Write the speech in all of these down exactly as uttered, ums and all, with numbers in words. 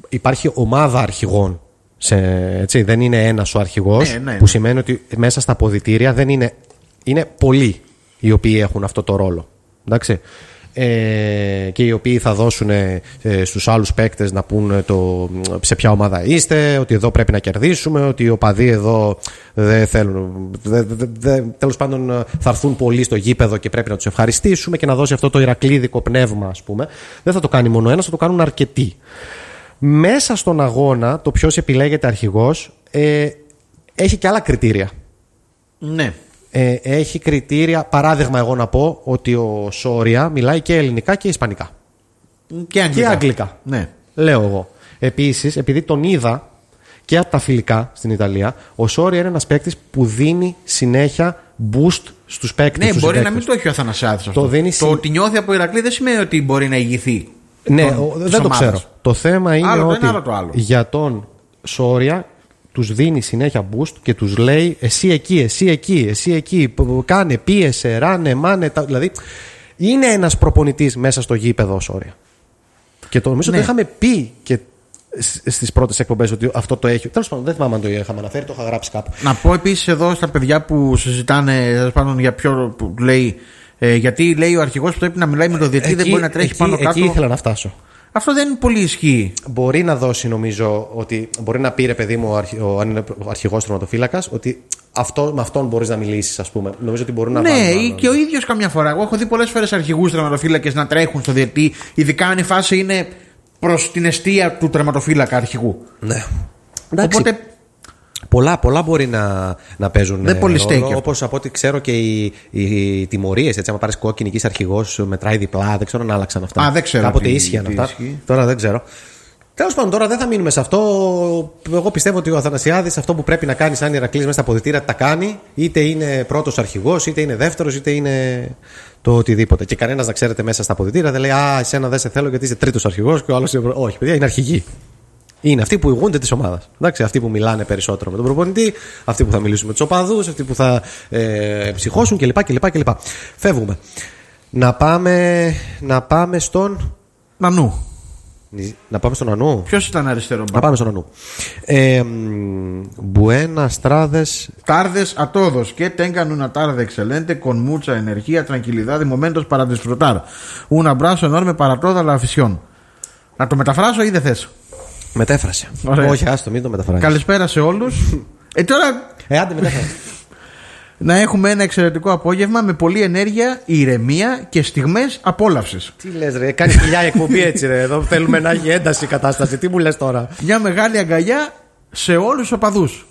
υπάρχει ομάδα αρχηγών. Σε, έτσι, δεν είναι ένας ο αρχηγός, ναι, ναι, ναι. Που σημαίνει ότι μέσα στα αποδυτήρια δεν είναι, είναι πολλοί οι οποίοι έχουν αυτό το ρόλο. Εντάξει. Ε, και οι οποίοι θα δώσουν ε, στους άλλους παίκτες να πούν το, σε ποια ομάδα είστε, ότι εδώ πρέπει να κερδίσουμε, ότι οι οπαδοί εδώ δεν θέλουν, δε, δε, δε, τέλος πάντων θα έρθουν πολλοί στο γήπεδο και πρέπει να τους ευχαριστήσουμε και να δώσει αυτό το ηρακλήδικο πνεύμα, ας πούμε. Δεν θα το κάνει μόνο ένας, θα το κάνουν αρκετοί. Μέσα στον αγώνα, το ποιος επιλέγεται αρχηγός ε, έχει και άλλα κριτήρια. Ναι. Ε, έχει κριτήρια, παράδειγμα, εγώ να πω ότι ο Σόρια μιλάει και ελληνικά και ισπανικά. Και αγγλικά. Και αγγλικά. Ναι. Λέω εγώ. Επίσης, επειδή τον είδα και από τα φιλικά στην Ιταλία, ο Σόρια είναι ένας παίκτης που δίνει συνέχεια boost στους παίκτες. Ναι, στους μπορεί παίκτες. να μην το έχει ο Αθανασιάδης αυτό. Το, δίνει το ότι νιώθει από Ηρακλή δεν σημαίνει ότι μπορεί να ηγηθεί. Ναι, τον, δεν το ξέρω. Το θέμα είναι άλλο ότι άλλο το άλλο. Για τον Σόρια τους δίνει συνέχεια boost και τους λέει εσύ εκεί, εσύ εκεί, εσύ εκεί, κάνε, πίεσε, ράνε, μάνε. Τα... Δηλαδή είναι ένας προπονητής μέσα στο γήπεδο ο Σόρια. Και το νομίζω ναι. ότι είχαμε πει και στις πρώτες εκπομπές ότι αυτό το έχει. Τέλος πάντων, δεν θυμάμαι αν το είχαμε αναφέρει, το είχα γράψει κάπου. Να πω επίσης εδώ στα παιδιά που συζητάνε, τέλος πάντων, για ποιο που λέει. Ε, γιατί λέει ο αρχηγός που πρέπει να μιλάει με τον διαιτητή, δεν μπορεί να τρέχει εκεί, πάνω κάτω. Εκεί ήθελα να φτάσω. Αυτό δεν είναι πολύ ισχύει. Μπορεί να δώσει, νομίζω, ότι μπορεί να πει ρε παιδί μου, ο, αν είναι ο αρχηγός τερματοφύλακας, ότι αυτό, με αυτόν μπορείς να μιλήσεις, ας πούμε. Νομίζω ότι μπορούν να ναι, βάλουν. Ναι, και ο ίδιος καμιά φορά. Εγώ έχω δει πολλές φορές αρχηγούς τερματοφύλακες να τρέχουν στο διαιτητή, ειδικά αν η φάση είναι προς την εστία του τερματοφύλακα αρχηγού. Ναι. Οπότε. Πολλά, πολλά μπορεί να, να παίζουν δεν πολύ ρόλο, όπως από ό,τι ξέρω και οι, οι, οι τιμωρίες. Έτσι, άμα πάρεις κόκκινη και είσαι αρχηγός, μετράει διπλά. Δεν ξέρω αν άλλαξαν αυτά. Α, δεν ξέρω. Κάποτε τι, ίσχυαν τι αυτά. Ισχύει. Τώρα δεν ξέρω. Τέλος πάντων, τώρα δεν θα μείνουμε σε αυτό. Εγώ πιστεύω ότι ο Αθανασιάδης αυτό που πρέπει να κάνει σαν Ηρακλής μέσα στα αποδυτήρια τα κάνει. Είτε είναι πρώτος αρχηγός, είτε είναι δεύτερος, είτε είναι το οτιδήποτε. Και κανένας, να ξέρετε, μέσα στα αποδυτήρια δεν λέει α, εσένα δεν σε θέλω γιατί είσαι τρίτος αρχηγός και ο άλλος είναι. Όχι, παιδιά, είναι αρχηγοί. Είναι αυτοί που ηγούνται της ομάδας. Εντάξει, αυτοί που μιλάνε περισσότερο με τον προπονητή, αυτοί που θα μιλήσουν με τους οπαδούς, αυτοί που θα ε, ψυχώσουν κλπ, κλπ, κλπ. Φεύγουμε. Να πάμε, να πάμε στον Νανού. Να πάμε στον Νανού. Ποιος ήταν αριστερό? Να πάμε στον Νανού. Ε, Μπουένα, Στράδες. Tardes a todos. Que tengan una tarde excelente con mucha energía, tranquilidad y momentos para disfrutar. Un abrazo enorme para toda la afición. Να το μεταφράσω ή δεν θες? Μετέφρασε. Ωραία. Όχι, άστο, μην το μεταφράσεις. Καλησπέρα σε όλους. ε, τώρα... Ε, άντε μετέφρασε. Να έχουμε ένα εξαιρετικό απόγευμα με πολλή ενέργεια, ηρεμία και στιγμές απόλαυσης. Τι λες ρε, κάνει φιλιά η εκπομπή έτσι ρε. Εδώ θέλουμε να έχει ένταση η κατάσταση. Τι μου λες τώρα? Μια μεγάλη αγκαλιά σε όλους τους οπαδούς.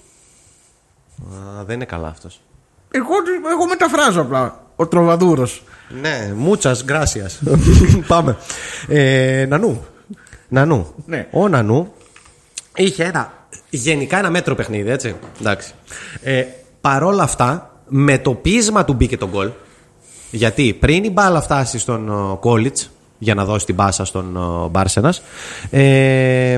Α, δεν είναι καλά αυτός. Εγώ, εγώ μεταφράζω απλά. Ο Τροβαδούρος. Ναι, μούτσας, γκράσιας. Πάμε. Ε, Νανού. Νανού. Ναι. Ο Νανού είχε ένα, γενικά ένα μέτρο παιχνίδι, έτσι. Εντάξει. Ε, παρόλα αυτά, με το πείσμα του μπήκε τον γκολ. Γιατί πριν η μπάλα φτάσει στον uh, Κόλιτς για να δώσει την πάσα στον uh, Μπάρσενας, ε,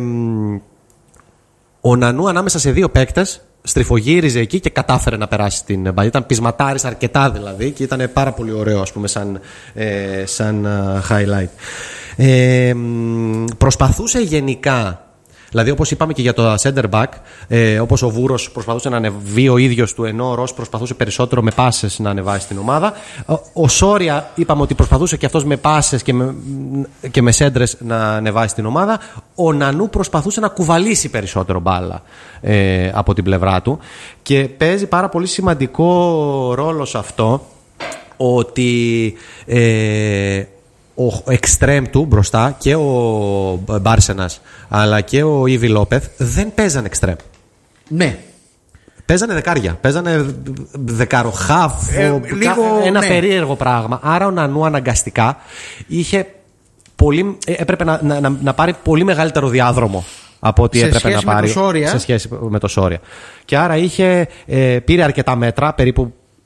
ο Νανού ανάμεσα σε δύο παίκτες στριφογύριζε εκεί και κατάφερε να περάσει την μπάλα. Ήταν πεισματάρης αρκετά δηλαδή και ήταν πάρα πολύ ωραίο, ας πούμε, σαν, ε, σαν uh, highlight. Ε, προσπαθούσε γενικά, δηλαδή όπως είπαμε και για το center back, ε, όπως ο Βούρος προσπαθούσε να ανεβεί ο ίδιος του, ενώ ο Ρος προσπαθούσε περισσότερο με πάσες να ανεβάσει την ομάδα. Ο, ο Σόρια είπαμε ότι προσπαθούσε και αυτός με πάσες και με, και με σέντρες να ανεβάσει την ομάδα. Ο Νανού προσπαθούσε να κουβαλήσει περισσότερο μπάλα ε, από την πλευρά του και παίζει πάρα πολύ σημαντικό ρόλο σε αυτό ότι ε, ο εξτρέμ του μπροστά και ο Μπάρσενας αλλά και ο Ιβι Λόπεθ δεν παίζανε εξτρέμ. Ναι. Παίζανε δεκάρια. Παίζανε δεκαροχάφ. Ε, λίγο, ένα ναι. περίεργο πράγμα. Άρα ο Νανού αναγκαστικά είχε πολύ, έπρεπε να, να, να πάρει πολύ μεγαλύτερο διάδρομο από ό,τι σε έπρεπε να πάρει σε σχέση με το Σόρια. Και άρα είχε, ε, πήρε αρκετά μέτρα, περίπου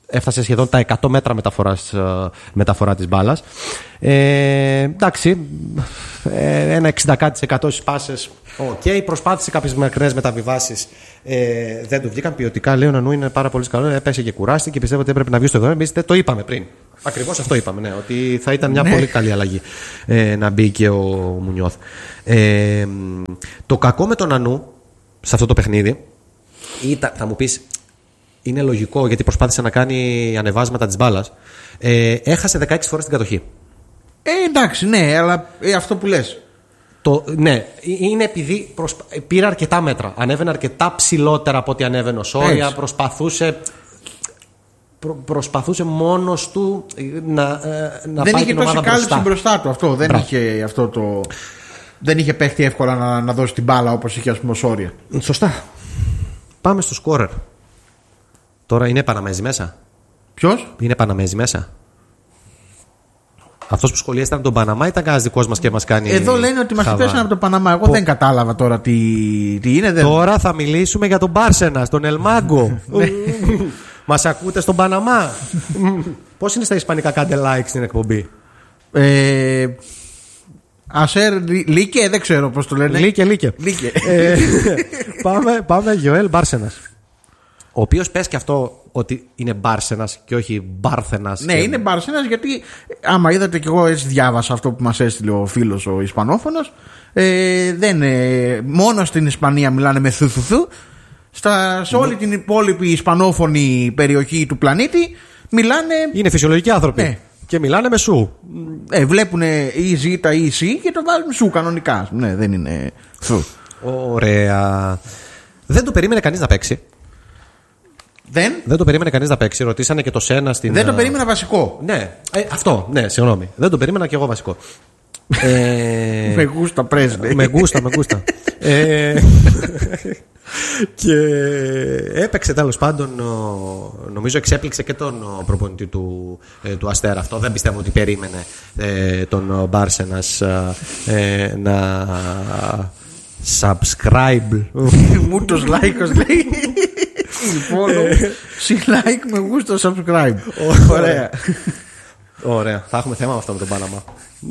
έφτασε σχεδόν τα εκατό μέτρα μεταφοράς, μεταφορά της μπάλας. Ε, εντάξει, ένα εξήντα τοις εκατό στις πάσες. Οκ, okay, προσπάθησε κάποιες μακρές μεταβιβάσεις. Ε, δεν του βγήκαν ποιοτικά. Λέω να νου είναι πάρα πολύ καλό. Έπεσε και κουράστηκε και πιστεύω ότι έπρεπε να βγει στο εβδομήντα. Εμείς το είπαμε πριν. Ακριβώς αυτό είπαμε. Ναι, ότι θα ήταν μια ναι. πολύ καλή αλλαγή ε, να μπει και ο Μουνιώθ. Ε, το κακό με τον Νανού σε αυτό το παιχνίδι ήταν, θα μου πεις, είναι λογικό γιατί προσπάθησε να κάνει ανεβάσματα της μπάλας. Ε, έχασε δεκαέξι φορές την κατοχή. Ε, εντάξει, ναι, αλλά ε, αυτό που λες. Το, ναι, είναι επειδή προσπα... πήρε αρκετά μέτρα. Ανέβαινε αρκετά ψηλότερα από ό,τι ανέβαινε ο Σόρια. Προσπαθούσε, προ, προσπαθούσε μόνος του να, να δεν πάει είχε την ομάδα τόση κάλυψη μπροστά. μπροστά του αυτό. Δεν είχε, αυτό το... δεν είχε παίχτη εύκολα να, να δώσει την μπάλα όπως είχε, ας πούμε, ο Σόρια. Σωστά. Πάμε στο σκόρερ. Τώρα είναι Παναμέζη μέσα. Ποιος? Είναι Παναμέζη μέσα. Αυτός που σχολιάστηκε από τον Παναμά ήταν κανένας δικός μας και μας κάνει. Εδώ λένε ότι μας πέσανε από τον Παναμά. Εγώ Πο... δεν κατάλαβα τώρα τι, τι είναι. Δεν... Τώρα θα μιλήσουμε για τον Μπάρσενα, τον Ελμάγκο. Μας ακούτε στον Παναμά? Πώς είναι στα ισπανικά, κάντε like στην εκπομπή? Ε, Ασέρ Λίκε, δεν ξέρω πώς το λένε. Λίκε, Λίκε. ε, Πάμε, πάμε Γιοέλ Μπάρσενας. Ο οποίος πες και αυτό ότι είναι Μπάρσενας και όχι Μπάρθενας. Ναι, και... είναι Μπάρσενας γιατί άμα είδατε κι εγώ έτσι διάβασα αυτό που μας έστειλε ο φίλος ο Ισπανόφωνος. Ε, δεν, ε, μόνο στην Ισπανία μιλάνε με θουθουθου. Στα, σε όλη την υπόλοιπη ισπανόφωνη περιοχή του πλανήτη μιλάνε. Είναι φυσιολογικοί άνθρωποι. Ναι. Και μιλάνε με σου. Ε, βλέπουν ή ζήτα ή σι και το βάζουν σου κανονικά. Ναι, δεν είναι θου. Ωραία. Δεν το περίμενε κανείς να παίξει. Δεν. Δεν το περίμενε κανείς να παίξει. Ρωτήσανε και το Σένα στην. Δεν το περίμενα βασικό. Ναι, ε, αυτό. Ναι, συγγνώμη. Δεν το περίμενα και εγώ βασικό. ε... Με γούστα πρέσβη. Με γούστα, με γούστα. ε... Και έπαιξε τέλος πάντων. Νομίζω εξέπληξε και τον προπονητή του, ε, του Αστέρα. Αυτό δεν πιστεύω ότι περίμενε ε, τον Μπάρσενας ε, να subscribe. Μούτος λάικος λέει. Συ like με γούστο subscribe. Ωραία. Ωραία. Θα έχουμε θέμα με αυτό με τον Παναμά.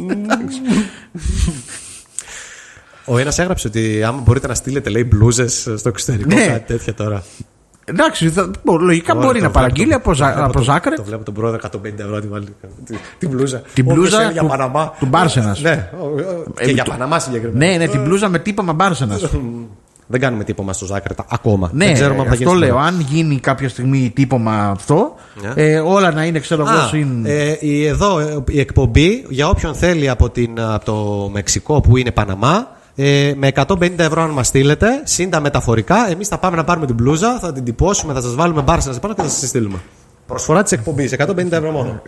Ο ένας έγραψε ότι άμα μπορείτε να στείλετε, λέει, μπλούζες στο εξωτερικό, ναι. κάτι τέτοια τώρα. Εντάξει, θα, λογικά Ωραία, μπορεί να παραγγείλει από, από Ζάκρε. Το βλέπω τον πρόεδρο εκατόν πενήντα ευρώ τη βάλει. Την μπλούζα. Την μπλούζα για Παναμά. Του Μπάρσενας. Ναι, και για Παναμά συγκεκριμένα. Ναι, ναι, την μπλούζα με τύπωμα Μπάρσενας. Δεν κάνουμε τύπομα στο Ζάκρε ακόμα. Ναι, δεν ξέρουμε αν θα αυτό λέω. Αν γίνει κάποια στιγμή τύπομα αυτό, yeah. ε, όλα να είναι, ξέρω εγώ, συν. Ε, η, εδώ η εκπομπή για όποιον θέλει από, την, από το Μεξικό που είναι Παναμά. Ε, με εκατόν πενήντα ευρώ αν μας στείλετε, συν τα μεταφορικά, εμείς θα πάμε να πάρουμε την μπλούζα, θα την τυπώσουμε, θα σας βάλουμε Μπάρσενας πάνω και θα σας στείλουμε. Προσφορά της εκπομπής, εκατόν πενήντα ευρώ μόνο.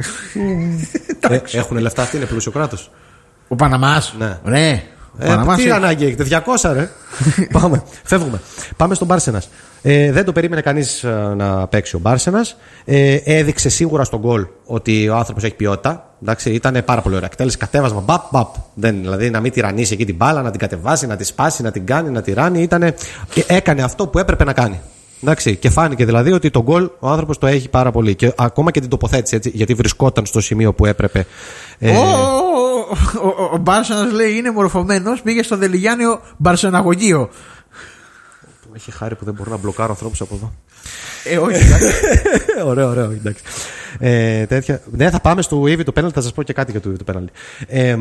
ε, έχουν λεφτά, αυτή είναι πλούσιο κράτος. Ο Παναμάς. Ναι. ναι. Ε, Παναμάς τι έχει... ανάγκη έχετε, διακόσια ρε. Πάμε, φεύγουμε. Πάμε στον Μπάρσενας. Ε, δεν το περίμενε κανείς να παίξει ο Μπάρσενας. Ε, έδειξε σίγουρα στον γκολ ότι ο άνθρωπος έχει ποιότητα. Εντάξει, ήταν πάρα πολύ ωραία. Εκτέλεσε κατέβασμα, μπαπ, μπαπ. Δεν, δηλαδή να μην τυραννίσει εκεί την μπάλα, να την κατεβάσει, να τη σπάσει, να την κάνει, να τη ράνει. Ήτανε, έκανε αυτό που έπρεπε να κάνει. Εντάξει, και φάνηκε δηλαδή ότι τον γκολ ο άνθρωπος το έχει πάρα πολύ. Και ακόμα και την τοποθέτηση, έτσι, γιατί βρισκόταν στο σημείο που έπρεπε. Ε... Ο, ο, ο, ο Μπάρσενας λέει είναι μορφωμένος, πήγε στο Δελιγιάννιο μπαρσεναγωγείο. Έχει χάρη που δεν μπορώ να μπλοκάρω ανθρώπους από εδώ. Ε, όχι, εντάξει. Ωραίο, ωραίο, εντάξει. Ε, τέτοια... Ναι, θα πάμε στο Ήβι το πέναλτι, θα σας πω και κάτι για το Ήβι το πέναλτι. Ε,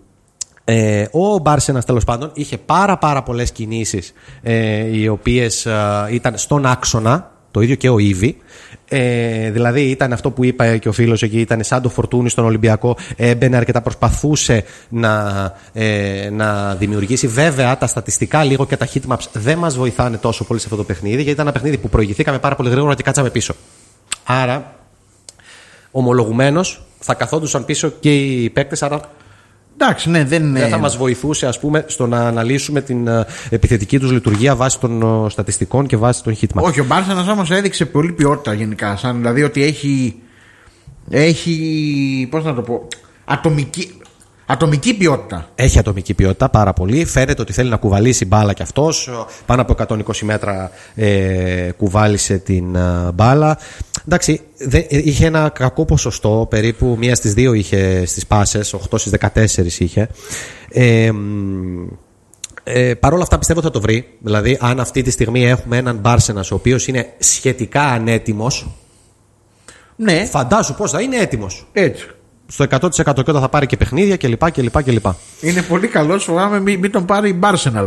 ε, ο Μπάρσενας τέλος πάντων είχε πάρα πάρα πολλές κινήσεις ε, οι οποίες ε, ήταν στον άξονα, το ίδιο και ο Ήβι. Ε, δηλαδή ήταν αυτό που είπα και ο φίλος εκεί, ήταν σαν το Φορτούνι στον Ολυμπιακό, έμπαινε αρκετά, προσπαθούσε να, ε, να δημιουργήσει. Βέβαια τα στατιστικά λίγο και τα heatmaps δεν μας βοηθάνε τόσο πολύ σε αυτό το παιχνίδι, γιατί ήταν ένα παιχνίδι που προηγηθήκαμε πάρα πολύ γρήγορα και κάτσαμε πίσω. Άρα ομολογουμένως θα καθόντουσαν πίσω και οι παίκτες, άρα εντάξει, ναι, δεν, δεν θα μας βοηθούσε, ας πούμε, στο να αναλύσουμε την uh, επιθετική τους λειτουργία βάσει των uh, στατιστικών και βάσει των hitmaps. Όχι, ο Μπάρσενας όμως έδειξε πολύ ποιότητα γενικά. Σαν, δηλαδή ότι έχει, έχει πώς να το πω, ατομική. Ατομική ποιότητα. Έχει ατομική ποιότητα πάρα πολύ. Φαίνεται ότι θέλει να κουβαλήσει μπάλα κι αυτός. Πάνω από εκατόν είκοσι μέτρα ε, κουβάλισε την ε, μπάλα. Εντάξει, δε, είχε ένα κακό ποσοστό. Περίπου μία στις δύο είχε στις πάσες. οκτώ στις δεκατέσσερα είχε. Ε, Ε, Παρ' όλα αυτά πιστεύω θα το βρει. Δηλαδή, αν αυτή τη στιγμή έχουμε έναν Μπάρσενας ο οποίος είναι σχετικά ανέτοιμος, Ναι. φαντάσου πώς θα είναι έτοιμος. Έτσι. Στο εκατό τοις εκατό και όταν θα πάρει και παιχνίδια κλπ. κλπ, κλπ. Είναι πολύ καλό. Φοβάμαι μην, μην τον πάρει η Arsenal.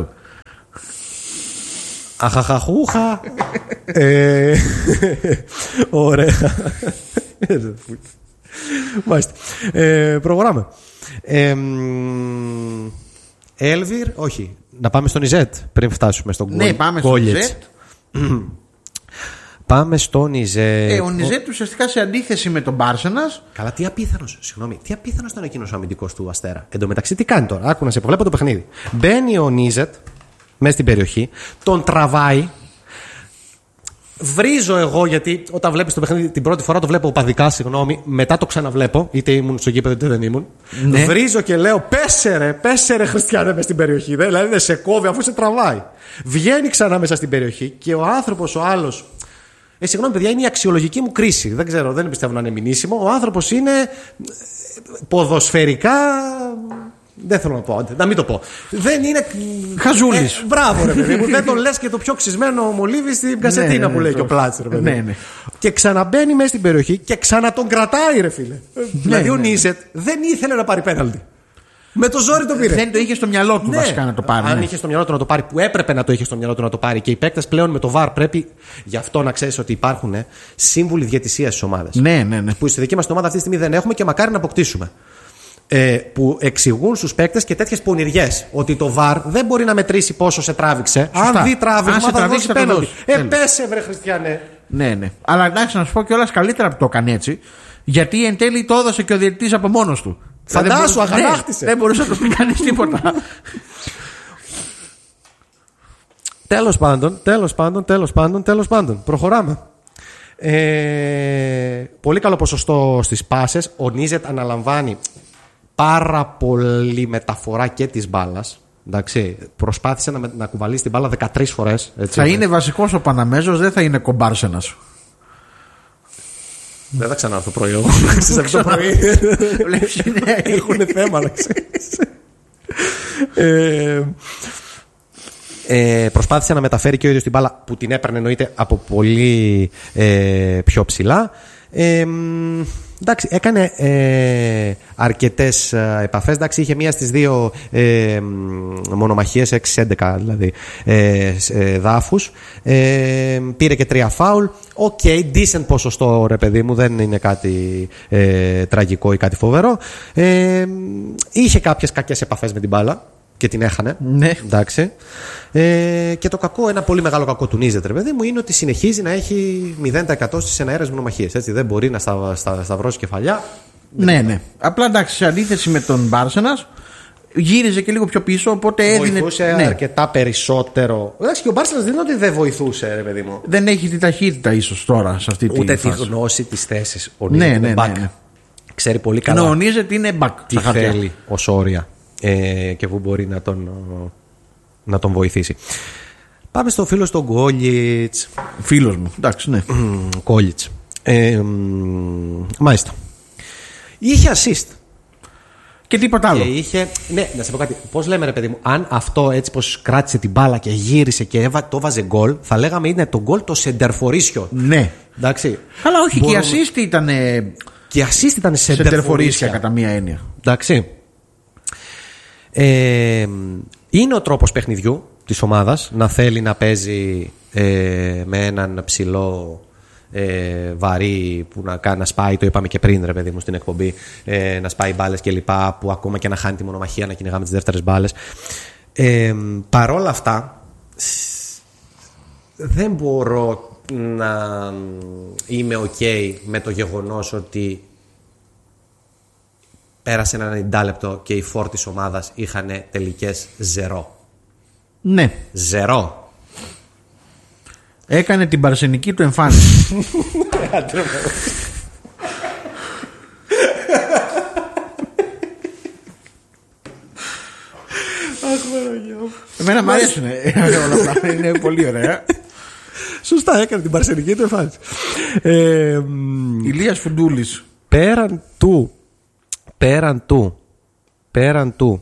Αχαχαχούχα. ε, Ωραία. Μάλιστα. Ε, προχωράμε. Ε, Έλβιρ, όχι. Να πάμε στον Ιζέτ πριν φτάσουμε στον Γκόλ. Ναι, πάμε στον Ιζέτ. Πάμε στον Ιζέτ. Ε, ο Ιζέτ ουσιαστικά σε αντίθεση με τον Μπάρσενας. Καλά, τι απίθανος, συγγνώμη, τι απίθανος ήταν εκείνος ο αμυντικός του Αστέρα. Εν τω μεταξύ, τι κάνει τώρα, άκου να σε προβλέπω το παιχνίδι. Μπαίνει ο Νίζετ μέσα στην περιοχή, τον τραβάει. Βρίζω εγώ, γιατί όταν βλέπεις το παιχνίδι την πρώτη φορά το βλέπω οπαδικά, συγγνώμη, μετά το ξαναβλέπω, είτε ήμουν στο γήπεδο είτε δεν ήμουν. Ναι. Βρίζω και λέω: Πέσερε, πέσερε Χριστιανέ μέσα στην περιοχή. Δηλαδή δεν σε κόβει αφού σε τραβάει. Βγαίνει ξανά μέσα στην περιοχή και ο άνθρωπος ο άλλος. Ε, συγγνώμη, παιδιά, είναι η αξιολογική μου κρίση. Δεν ξέρω, δεν πιστεύω να είναι μηνύσιμο. Ο άνθρωπος είναι ποδοσφαιρικά. Δεν θέλω να πω, να μην το πω. Δεν είναι. Χαζούλης. Ε, μπράβο, ρε παιδί μου. Δεν τον λες και το πιο ξυσμένο μολύβι στην κασετίνα ναι, ναι, που λέει το... και ο Πλάτς, ρε παιδί. Ναι, ναι. Και ξαναμπαίνει μέσα στην περιοχή και ξανατον κρατάει, ρε φίλε. Ναι, δηλαδή ο Νίσετ ναι, ναι. δεν ήθελε να πάρει πέναλτι. Με το ζόρι το πήρε. Δεν το είχε στο μυαλό του, ναι, βασικά να το πάρει. Αν ναι. είχε στο μυαλό του να το πάρει, που έπρεπε να το είχε στο μυαλό του να το πάρει. Και οι παίκτες πλέον με το βαρ πρέπει. Γι' αυτό να ξέρεις ότι υπάρχουν ε, σύμβουλοι διαιτησίας στις ομάδες. Ναι, ναι, ναι. Που στη δική μας ομάδα αυτή τη στιγμή δεν έχουμε και μακάρι να αποκτήσουμε. Ε, που εξηγούν στους παίκτες και τέτοιες πονηριές. Ότι το βαρ δεν μπορεί να μετρήσει πόσο σε τράβηξε. Σωστά. Αν δει τράβηγμα, θα, θα δώσει πέναλτι. Ε, πέσε, βρε Χριστιανέ. Ναι, ναι. Αλλά εντάξει, να σου πω κιόλας καλύτερα που το έκανε έτσι. Γιατί εν τέλει το έδωσε και ο διαιτητής από μόνος του. Φαντάσου, αγανάκτησε. Ναι, δεν μπορούσε να το πει κανείς τίποτα. Τέλος πάντων, τέλος πάντων, τέλος πάντων, τέλος πάντων. Προχωράμε. Ε, πολύ καλό ποσοστό στις πάσες. Ο Νίζετ αναλαμβάνει πάρα πολύ μεταφορά και της μπάλας. Εντάξει, προσπάθησε να, να κουβαλήσει την μπάλα δεκατρείς φορές. Έτσι, θα είναι βασικός ο Παναμέζος, δεν θα είναι κομπάρσενας. Δεν θα ξανάρθω πρωί εγώ. Αυτό το πρωί. Έχουν θέμα, να ξέρεις. ε, ε, προσπάθησε να μεταφέρει και ο ίδιος την μπάλα που την έπαιρνε εννοείται από πολύ ε, πιο ψηλά. Ε, εντάξει, έκανε ε, αρκετές ε, επαφές. Εντάξει, είχε μία στις δύο ε, μονομαχίες, έξι έντεκα δηλαδή ε, ε, δάφους. Ε, πήρε και τρία φάουλ. Οκ, okay, decent ποσοστό, ρε παιδί μου, δεν είναι κάτι ε, τραγικό ή κάτι φοβερό. Ε, είχε κάποιες κακές επαφές με την μπάλα και την έχανε. Ναι. Εντάξει. Ε, και το κακό, ένα πολύ μεγάλο κακό του Νίζετ, ρε παιδί μου, είναι ότι συνεχίζει να έχει μηδέν τοις εκατό στις εναέρες μονομαχίες. Έτσι, δεν μπορεί να στα, στα, σταυρώσει κεφαλιά. Ναι, ναι. Απλά εντάξει, σε αντίθεση με τον Μπάρσενας, γύριζε και λίγο πιο πίσω, οπότε έδινε. Βοηθούσε ναι. αρκετά περισσότερο. Εντάξει, και ο Μπάρσενας δεν είναι ότι δεν βοηθούσε, ρε παιδί μου. Δεν έχει τη ταχύτητα ίσως τώρα σε αυτή τη ούτε φάση. τη γνώση της θέσης. Ο ναι, Νίζετ ναι, είναι back. ναι, ναι. Ξέρει πολύ καλά. Ναι, ο Νίζετ είναι back. Τι θέλει ως όρια ε, και που μπορεί να τον, να τον βοηθήσει. Πάμε στο φίλο στον Γκόλιτς. Φίλος μου, εντάξει, ναι. Γκόλιτς. Ε, μάλιστα. Είχε assist. Και τίποτα άλλο. Και είχε, ναι, να σε πω κάτι. Πώς λέμε, ρε παιδί μου, αν αυτό έτσι πως κράτησε την μπάλα και γύρισε και έβα, το βάζε γκολ, θα λέγαμε είναι το γκολ το σεντερφορίσιο. Ναι. Εντάξει. Αλλά όχι, Μπορούμε... και η assist ήταν. Και η assist ήταν σεντερφορίσια κατά μία έννοια. Εντάξει. Ε, είναι ο τρόπος παιχνιδιού της ομάδας να θέλει να παίζει ε, με έναν ψηλό ε, βαρύ που να, να σπάει, το είπαμε και πριν, ρε παιδί μου, στην εκπομπή, ε, να σπάει μπάλες και λοιπά, που ακόμα και να χάνει τη μονομαχία να κυνηγάμε τις δεύτερες μπάλες. Ε, παρόλα αυτά, δεν μπορώ να είμαι ok με το γεγονός ότι πέρασε ένα ενενήντα λεπτό και οι φόρ της ομάδας είχαν τελικές ζερό. Ναι. Ζερό. Έκανε την παρσενική του εμφάνιση. Εμένα μου αρέσουν όλα αυτά. Είναι πολύ ωραία. Σωστά, έκανε την παρσενική του εμφάνιση. Ε, Ηλίας Φουντούλης. Πέραν του, πέραν του, πέραν του,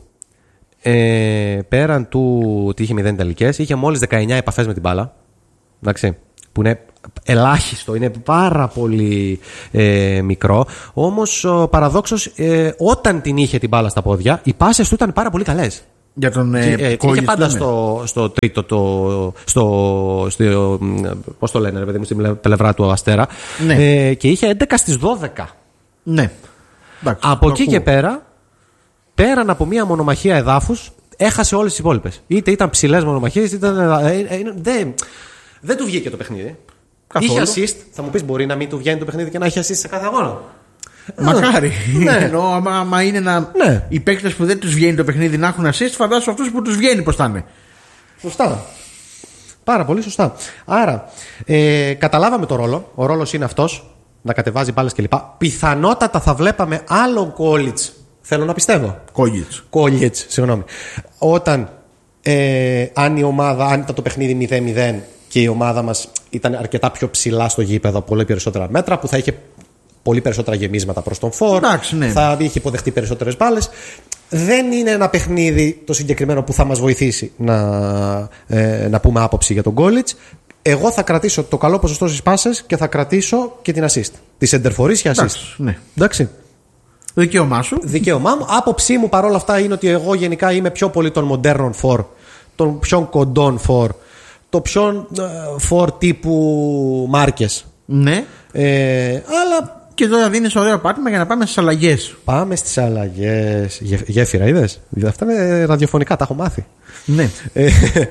ε, πέραν του ότι είχε μηδέν τελικές, είχε μόλις δεκαεννιά επαφές με την μπάλα. Εντάξει, που είναι ελάχιστο, είναι πάρα πολύ ε, μικρό. Όμως παραδόξως ε, όταν την είχε την μπάλα στα πόδια, οι πάσες του ήταν πάρα πολύ καλές. Για τον ε, ε, είχε πάντα στο, στο τρίτο, το, στο, στο, πώς το λένε ρε παιδί μου, στην πλευρά του Αστέρα. Ναι. Ε, και είχε έντεκα στις δώδεκα. Ναι. Εντάξει, από εκεί ακούω. και πέρα, πέραν από μία μονομαχία εδάφους, έχασε όλες τις υπόλοιπες. Είτε ήταν ψηλές μονομαχίες, είτε ήταν. Ε, ε, δεν, δεν του βγήκε το παιχνίδι. Καθόλου. Είχε assist. Θα μου πεις, μπορεί να μην του βγαίνει το παιχνίδι και να έχει assist σε κάθε αγώνα. Μακάρι. Ναι. Ενώ άμα, άμα είναι να. Ναι. Οι παίκτες που δεν τους βγαίνει το παιχνίδι να έχουν assist, φαντάσου αυτούς που τους βγαίνει πώς θα είναι. Σωστά. Πάρα πολύ σωστά. Άρα, ε, καταλάβαμε το ρόλο. Ο ρόλος είναι αυτός. Να κατεβάζει μπάλες κλπ. Πιθανότατα θα βλέπαμε άλλο Κόλιτς. Θέλω να πιστεύω. Κόγιτς. Κόλιτς, συγγνώμη. Όταν ε, αν η ομάδα, αν ήταν το παιχνίδι μηδέν μηδέν και η ομάδα μας ήταν αρκετά πιο ψηλά στο γήπεδο, πολύ περισσότερα μέτρα, που θα είχε πολύ περισσότερα γεμίσματα προς τον φορ, Εντάξει, ναι. θα είχε υποδεχτεί περισσότερες μπάλες. Δεν είναι ένα παιχνίδι το συγκεκριμένο που θα μας βοηθήσει να, ε, να πούμε άποψη για τον Κόλιτς. Εγώ θα κρατήσω το καλό ποσοστό στις πάσες και θα κρατήσω και την assist. Τη σεντερφορής και assist. Εντάξει, ναι. Εντάξει. Δικαίωμά σου. Δικαίωμά μου. Άποψή μου παρόλα αυτά είναι ότι εγώ γενικά είμαι πιο πολύ των μοντέρνων φορ, των πιο κοντών φορ, το πιο φορ τύπου Μάρκες. Ναι. Ε, αλλά. Και τώρα δίνεις ωραίο πάτημα για να πάμε στις αλλαγές. Πάμε στις αλλαγές. Γε, γέφυρα, είδες. Αυτά είναι ραδιοφωνικά, τα έχω μάθει. Ναι. Ε,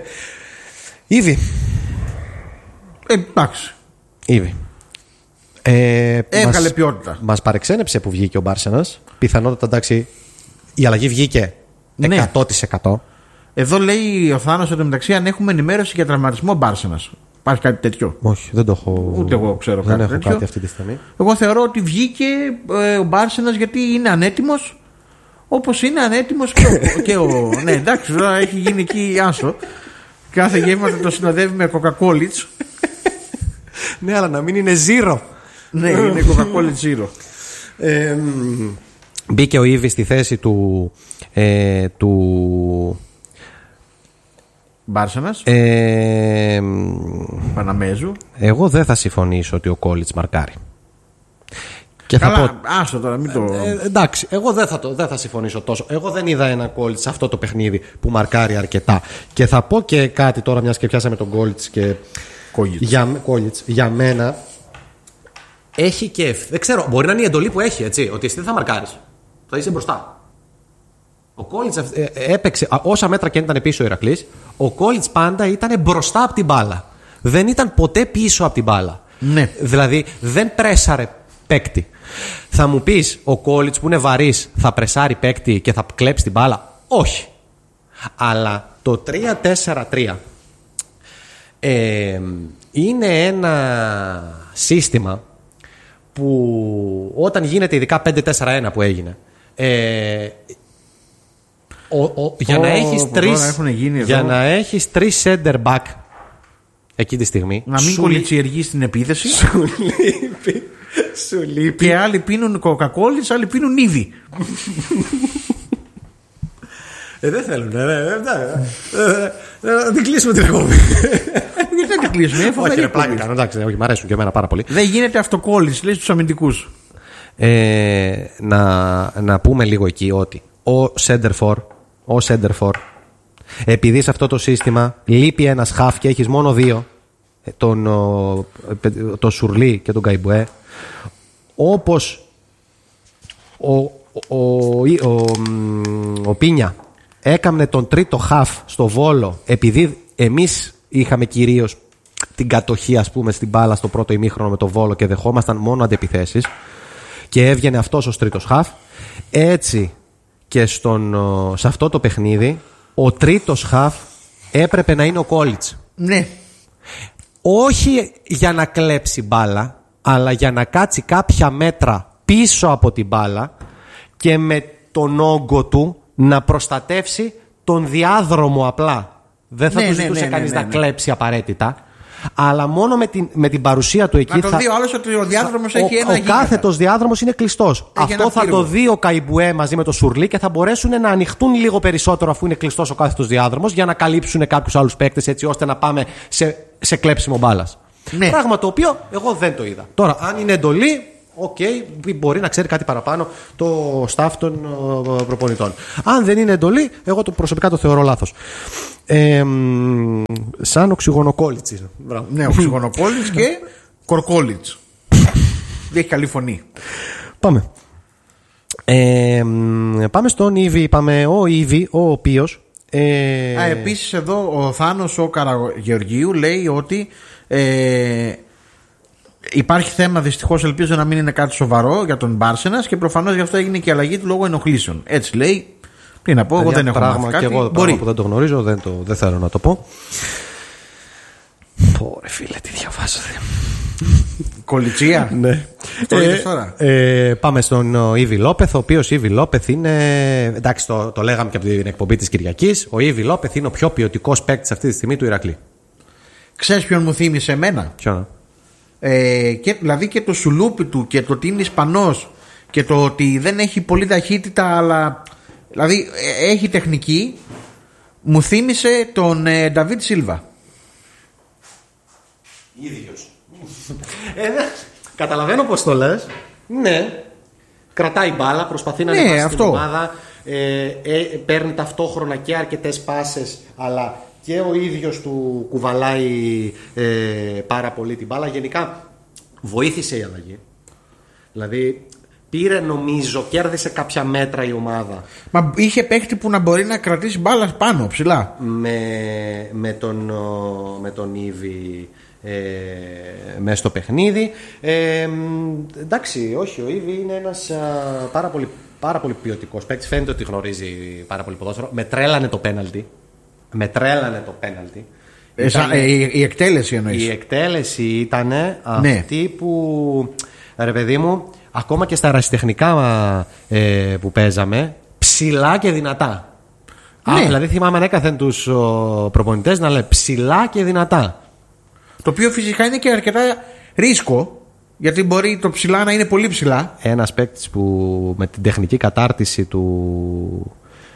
Ήδη. Ε, εντάξει. Ήδη. Ε, Έβγαλε μας, ποιότητα. Μας παρεξένεψε που βγήκε ο Μπάρσενας. Πιθανότατα, εντάξει, η αλλαγή βγήκε Ναι. εκατό τοις εκατό. Εδώ λέει ο Θάνος ότι μεταξύ αν έχουμε ενημέρωση για τραυματισμό Μπάρσενας. Υπάρχει κάτι τέτοιο? Όχι, δεν το έχω. Ούτε εγώ ξέρω δεν κάτι έχω τέτοιο. κάτι αυτή τη στιγμή. Εγώ θεωρώ ότι βγήκε ε, ο Μπάρσενας γιατί είναι ανέτοιμος, όπως είναι ανέτοιμος και ο. και ο ναι, εντάξει, τώρα έχει γίνει εκεί άσο. Κάθε γεύμα το συνοδεύει με κοκακόλιτς. Ναι, αλλά να μην είναι zero. Ναι, είναι κοκακόλιτς zero. Ε, μπήκε ο Ήβη στη θέση του. Ε, του Μπάρσενας, ε, Παναμέζου. εγώ δεν θα συμφωνήσω ότι ο Κόλιτς μαρκάρει. Και Καλά, θα πω, άσο τώρα, μην το. ε, εντάξει, εγώ δεν θα, το, δεν θα συμφωνήσω τόσο. Εγώ δεν είδα ένα Κόλιτς σε αυτό το παιχνίδι που μαρκάρει αρκετά. Και θα πω και κάτι τώρα, μιας και πιάσαμε τον Κόλιτς και. Κόγιτς. Για, Κόλιτς, για μένα έχει και. Δεν ξέρω, μπορεί να είναι η εντολή που έχει, έτσι. Ότι εσύ δεν θα μαρκάρεις. Θα είσαι μπροστά. Ο Κόλιτς ε, έπαιξε, όσα μέτρα και αν ήταν πίσω ο Ηρακλής, ο Κόλιτς πάντα ήταν μπροστά από την μπάλα. Δεν ήταν ποτέ πίσω από την μπάλα. Ναι. Δηλαδή δεν πρέσαρε παίκτη. Θα μου πεις, ο Κόλιτς που είναι βαρύς θα πρεσάρει παίκτη και θα κλέψει την μπάλα? Όχι. Αλλά το τρία τέσσερα τρία ε, είναι ένα σύστημα που όταν γίνεται ειδικά πέντε τέσσερα ένα που έγινε, ε, ο, ο, για, Ω, να έχεις που τρεις, τώρα έχουν γίνει εδώ. για να έχεις τρεις center back εκεί τη στιγμή, Να μην σου κολλητσιεργεί στην επίθεση. Σου λείπει. Σου λείπει. Και άλλοι πίνουν κοκακόλιτς, άλλοι πίνουν ήδη. Ε, δεν θέλουν. Ε, ε, ε, Να την κλείσουμε την εκπομπή. Γιατί δεν την κλείσουμε, Όχι, φοβερή ρε, πλάκα εκπομπή. κάνω. Εντάξει, όχι, μ' αρέσουν και εμένα πάρα πολύ. Δεν γίνεται αυτοκόλληση, λέει στους αμυντικούς. Ε, να, να πούμε λίγο εκεί ότι ο Σέντερφορ, ο Σέντερφορ, επειδή σε αυτό το σύστημα λείπει ένας χαφ και έχεις μόνο δύο, τον, ο, τον Σουρλί και τον Καϊμπουέ, όπως ο, ο, ο, ο, ο Πίνια έκαμνε τον τρίτο χαφ στο Βόλο, επειδή εμείς είχαμε κυρίως την κατοχή, ας πούμε, στην μπάλα στο πρώτο ημίχρονο με το Βόλο και δεχόμασταν μόνο αντεπιθέσεις και έβγαινε αυτός ως τρίτος χαφ, έτσι και στον, σε αυτό το παιχνίδι ο τρίτος χαφ έπρεπε να είναι ο Κόλιτς. Ναι. Όχι για να κλέψει μπάλα, αλλά για να κάτσει κάποια μέτρα πίσω από την μπάλα και με τον όγκο του να προστατεύσει τον διάδρομο απλά. Δεν θα Ναι, του ναι, ζητούσε ναι, κανείς ναι, ναι, να ναι. κλέψει απαραίτητα. Αλλά μόνο με την, με την παρουσία του εκεί. Να το θα... δει ο άλλος ότι ο διάδρομος ο, έχει ένα ο γίγαντα. κάθετος διάδρομος είναι κλειστός. Αυτό ένα θα πύργο. το δει ο Καϊμπουέ μαζί με το Σουρλί και θα μπορέσουν να ανοιχτούν λίγο περισσότερο αφού είναι κλειστός ο κάθετος διάδρομος για να καλύψουν κάποιους άλλους παίκτες έτσι ώστε να πάμε σε, σε κλέψιμο μπάλας. Ναι. Πράγμα το οποίο εγώ δεν το είδα. Τώρα, αν είναι εντολή, οκ, okay, μπορεί να ξέρει κάτι παραπάνω το staff των uh, προπονητών. Αν δεν είναι εντολή, εγώ το προσωπικά το θεωρώ λάθος. Ε, σαν οξυγονοκόλλητσι. Ναι, οξυγονοπόλης και κορκόλιτς. Δεν έχει καλή φωνή. Πάμε. Ε, πάμε στον Ήβη. Πάμε ο Ήβη, ο οποίος. Ε... Α, επίσης εδώ ο Θάνος ο Καραγεωργίου λέει ότι ε, υπάρχει θέμα, δυστυχώς ελπίζω να μην είναι κάτι σοβαρό για τον Μπάρσενας και προφανώς γι' αυτό έγινε και η αλλαγή του λόγω ενοχλήσεων. Έτσι λέει. Τι να πω, εγώ δεν έχω πράγμα μάθει κάτι. Και εγώ πράγμα που δεν το γνωρίζω, δεν, το, δεν θέλω να το πω. Πόρε φίλε, τι διαβάζετε. Κολιτσία. Ναι. Αυτό ε, είδες τώρα. Ε, πάμε στον Ήβι Λόπεθ, ο οποίος Ήβι Λόπεθ είναι. Εντάξει, το, το λέγαμε και από την εκπομπή της Κυριακής. Ο Ήβι Λόπεθ είναι ο πιο ποιοτικός παίκτης αυτή τη στιγμή του Ηρακλή. Ξέρεις ποιον μου θύμισε εμένα? Ποιον? Ε, και, δηλαδή και το σουλούπι του και το ότι είναι Ισπανός και το ότι δεν έχει πολύ ταχύτητα αλλά δηλαδή ε, έχει τεχνική. Μου θύμισε τον ε, Νταβίτ Σίλβα. Ίδιος. ε, ναι. Καταλαβαίνω πως το λες. Ναι. Κρατάει μπάλα, προσπαθεί να ναι, ανεβάσει αυτό. την ομάδα. Ε, ε, παίρνει ταυτόχρονα και αρκετές πάσες, αλλά και ο ίδιος του κουβαλάει ε, πάρα πολύ την μπάλα. Γενικά βοήθησε η αλλαγή. Δηλαδή πήρε, νομίζω, κέρδισε κάποια μέτρα η ομάδα. Μα είχε παίχτη που να μπορεί να κρατήσει μπάλα πάνω, ψηλά. Με, με τον, με τον Ήβη ε, μέσα στο παιχνίδι. Ε, εντάξει, όχι, ο Ήβη είναι ένας α, πάρα πολύ, πάρα πολύ ποιοτικός παίκτης. Φαίνεται ότι γνωρίζει πάρα πολύ ποδόσφαιρο. Με τρέλανε το πέναλτι. Με τρέλανε το πέναλτι. Ε, σαν, ε, η, η εκτέλεση εννοείς. Η εκτέλεση ήταν ναι. αυτή που, ρε παιδί μου, ακόμα και στα ερασιτεχνικά ε, που παίζαμε, ψηλά και δυνατά. Ναι. Α, δηλαδή θυμάμαι ανέκαθεν τους ο, προπονητές να λένε ψηλά και δυνατά. Το οποίο φυσικά είναι και αρκετά ρίσκο, γιατί μπορεί το ψηλά να είναι πολύ ψηλά. Ένας παίκτης που με την τεχνική κατάρτιση του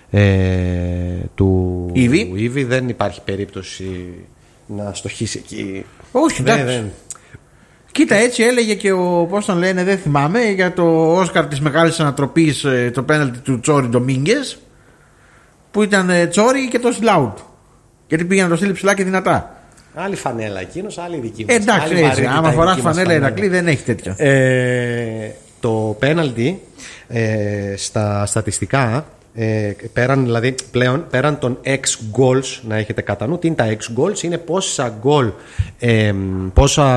ε, του Ήβη. Ήβη δεν υπάρχει περίπτωση να στοχίσει εκεί. Όχι, δεν, εντάξει. δεν. Κοίτα, έτσι έλεγε και ο, πώς τον λένε, δεν θυμάμαι, για το Όσκαρ της μεγάλης ανατροπής, το πέναλτι του Τσόρι Ντομίνγκες, που ήταν Τσόρι και το Σλάουτ. Γιατί πήγαινε να το στείλει ψηλά και δυνατά. Άλλη φανέλα εκείνος, άλλη δική μας. Ε, εντάξει, άλλη έτσι. βαρύτητα Άμα η φοράς δική μας φανέλα Ηρακλή δεν έχει τέτοια. Ε, το πέναλτι ε, στα στατιστικά ε, πέραν, δηλαδή πλέον πέραν των X goals, να έχετε κατά νου τι είναι τα X goals, είναι πόσα goal ε, πόσα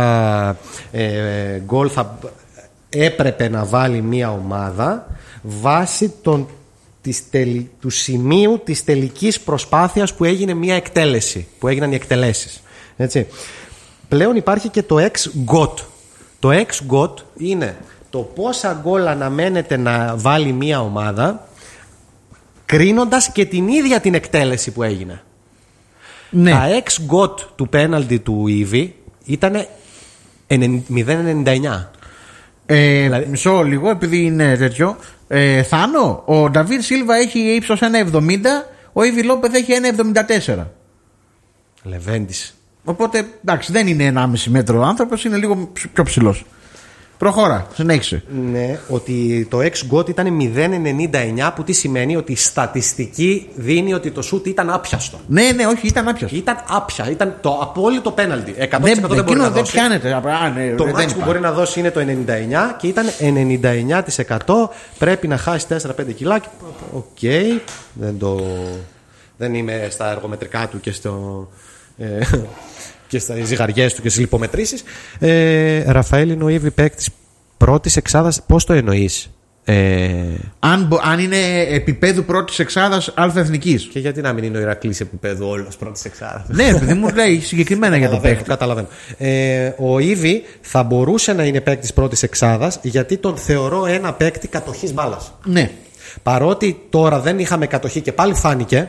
ε, goal θα έπρεπε να βάλει μια ομάδα βάσει των, της τελ, του σημείου της τελικής προσπάθειας που έγινε μια εκτέλεση, που έγιναν οι εκτελέσεις. Έτσι. Πλέον υπάρχει και το X-γκοτ. Το X-γκοτ είναι το πόσα γκολ αναμένεται να βάλει μια ομάδα κρίνοντας και την ίδια την εκτέλεση που έγινε. Ναι. Τα X-γκοτ του πέναλτι του Ήβη ήταν μηδέν κόμμα ενενήντα εννιά. Ε, δηλαδή... Μισό λίγο, επειδή είναι τέτοιο. Ε, Θάνο, ο Νταβίτ Σίλβα έχει ύψος ένα εβδομήντα, ο Ήβι Λόπεθ έχει ένα εβδομήντα τέσσερα. Λεβέντης. Οπότε εντάξει, δεν είναι ενάμιση μέτρο ο άνθρωπος, είναι λίγο πιο ψηλός. Προχώρα, συνέχισε. Ναι, ότι το X-γκοτ ήταν μηδέν κόμμα ενενήντα εννιά, που τι σημαίνει ότι η στατιστική δίνει ότι το σουτ ήταν άπιαστο. Ναι, ναι, όχι, ήταν άπιαστο. Ήταν άπια, ήταν το απόλυτο πέναλτι. εκατό τοις εκατό δεν, δεν μπορεί να δεν δώσει. πιάνεται. Α, ναι, Το δεν μάτς που μπορεί να δώσει είναι το ενενήντα εννιά και ήταν ενενήντα εννιά τοις εκατό. Πρέπει να χάσει τέσσερα πέντε κιλά. Οκ, okay. δεν, το... δεν είμαι στα εργομετρικά του και στο... Ε, και στις ζυγαριές του και στις λιπομετρήσεις. Ε, Ραφαέλ είναι ο Ήβη παίκτης πρώτης εξάδας. Πώς το εννοείς? Ε... Αν, αν είναι επίπεδου πρώτης εξάδας αλφα-εθνικής. Και γιατί να μην είναι ο Ηρακλής επίπεδου όλος πρώτης εξάδας? Ναι, επειδή μου λέει συγκεκριμένα για το παίκτη. Καταλαβαίνω. Ε, ο Ήβη θα μπορούσε να είναι παίκτης πρώτης εξάδας, γιατί τον θεωρώ ένα παίκτη κατοχής μπάλας. Ναι. Παρότι τώρα δεν είχαμε κατοχή και πάλι φάνηκε.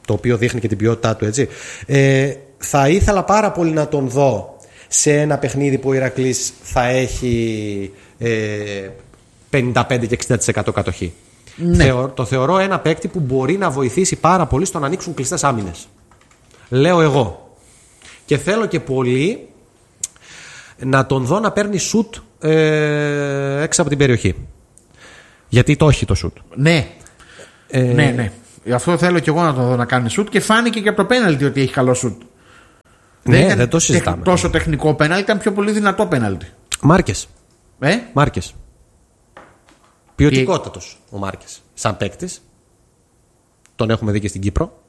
το οποίο δείχνει και την ποιότητά του, έτσι. Ε, θα ήθελα πάρα πολύ να τον δω σε ένα παιχνίδι που ο Ηρακλής θα έχει ε, πενήντα πέντε και εξήντα τοις εκατό κατοχή. Ναι. Θεω, το θεωρώ ένα παίκτη που μπορεί να βοηθήσει πάρα πολύ στο να ανοίξουν κλειστές άμυνες. Λέω εγώ. Και θέλω και πολύ να τον δω να παίρνει σουτ ε, έξω από την περιοχή. Γιατί το έχει το σουτ. Ναι. Ε, ναι, ναι. Αυτό θέλω και εγώ να τον δω να κάνει σουτ και φάνηκε και από το πέναλτι ότι έχει καλό σουτ. Ναι, δεν, δεν το συζητάμε. Τόσο τεχνικό πέναλτι, ήταν πιο πολύ δυνατό πέναλτι. Μάρκες. Ε? Μάρκες. Ποιοτικότατος ο Μάρκες. Σαν παίκτης. Τον έχουμε δει και στην Κύπρο.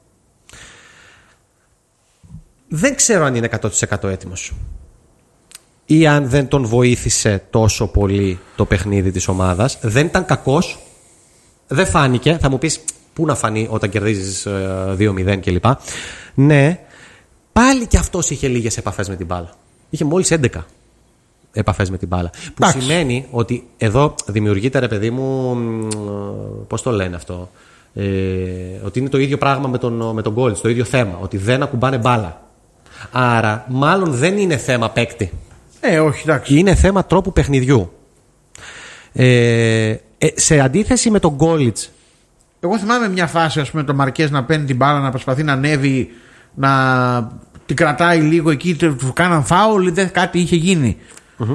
Δεν ξέρω αν είναι εκατό τοις εκατό έτοιμος. Ή αν δεν τον βοήθησε τόσο πολύ το παιχνίδι της ομάδας. Δεν ήταν κακός. Δεν φάνηκε. Θα μου πεις πού να φανεί όταν κερδίζεις δύο μηδέν κλπ. Ναι. Πάλι και αυτός είχε λίγες επαφές με την μπάλα. Είχε μόλις έντεκα επαφές με την μπάλα. Που Άξι. Σημαίνει ότι εδώ δημιουργείται, ρε παιδί μου, πώς το λένε αυτό, ε, ότι είναι το ίδιο πράγμα με τον, με τον Γκόλιτς, το ίδιο θέμα, ότι δεν ακουμπάνε μπάλα. Άρα μάλλον δεν είναι θέμα παίκτη. Ε, όχι, εντάξει. Είναι θέμα τρόπου παιχνιδιού. Ε, ε, σε αντίθεση με τον Γκόλιτς. Εγώ θυμάμαι μια φάση, ας πούμε, το Μαρκές να παίρνει την μπάλα, να προσπαθεί να ανέβει, να την κρατάει λίγο εκεί, του κάναν φάουλ, δεν κάτι είχε γίνει. Mm-hmm.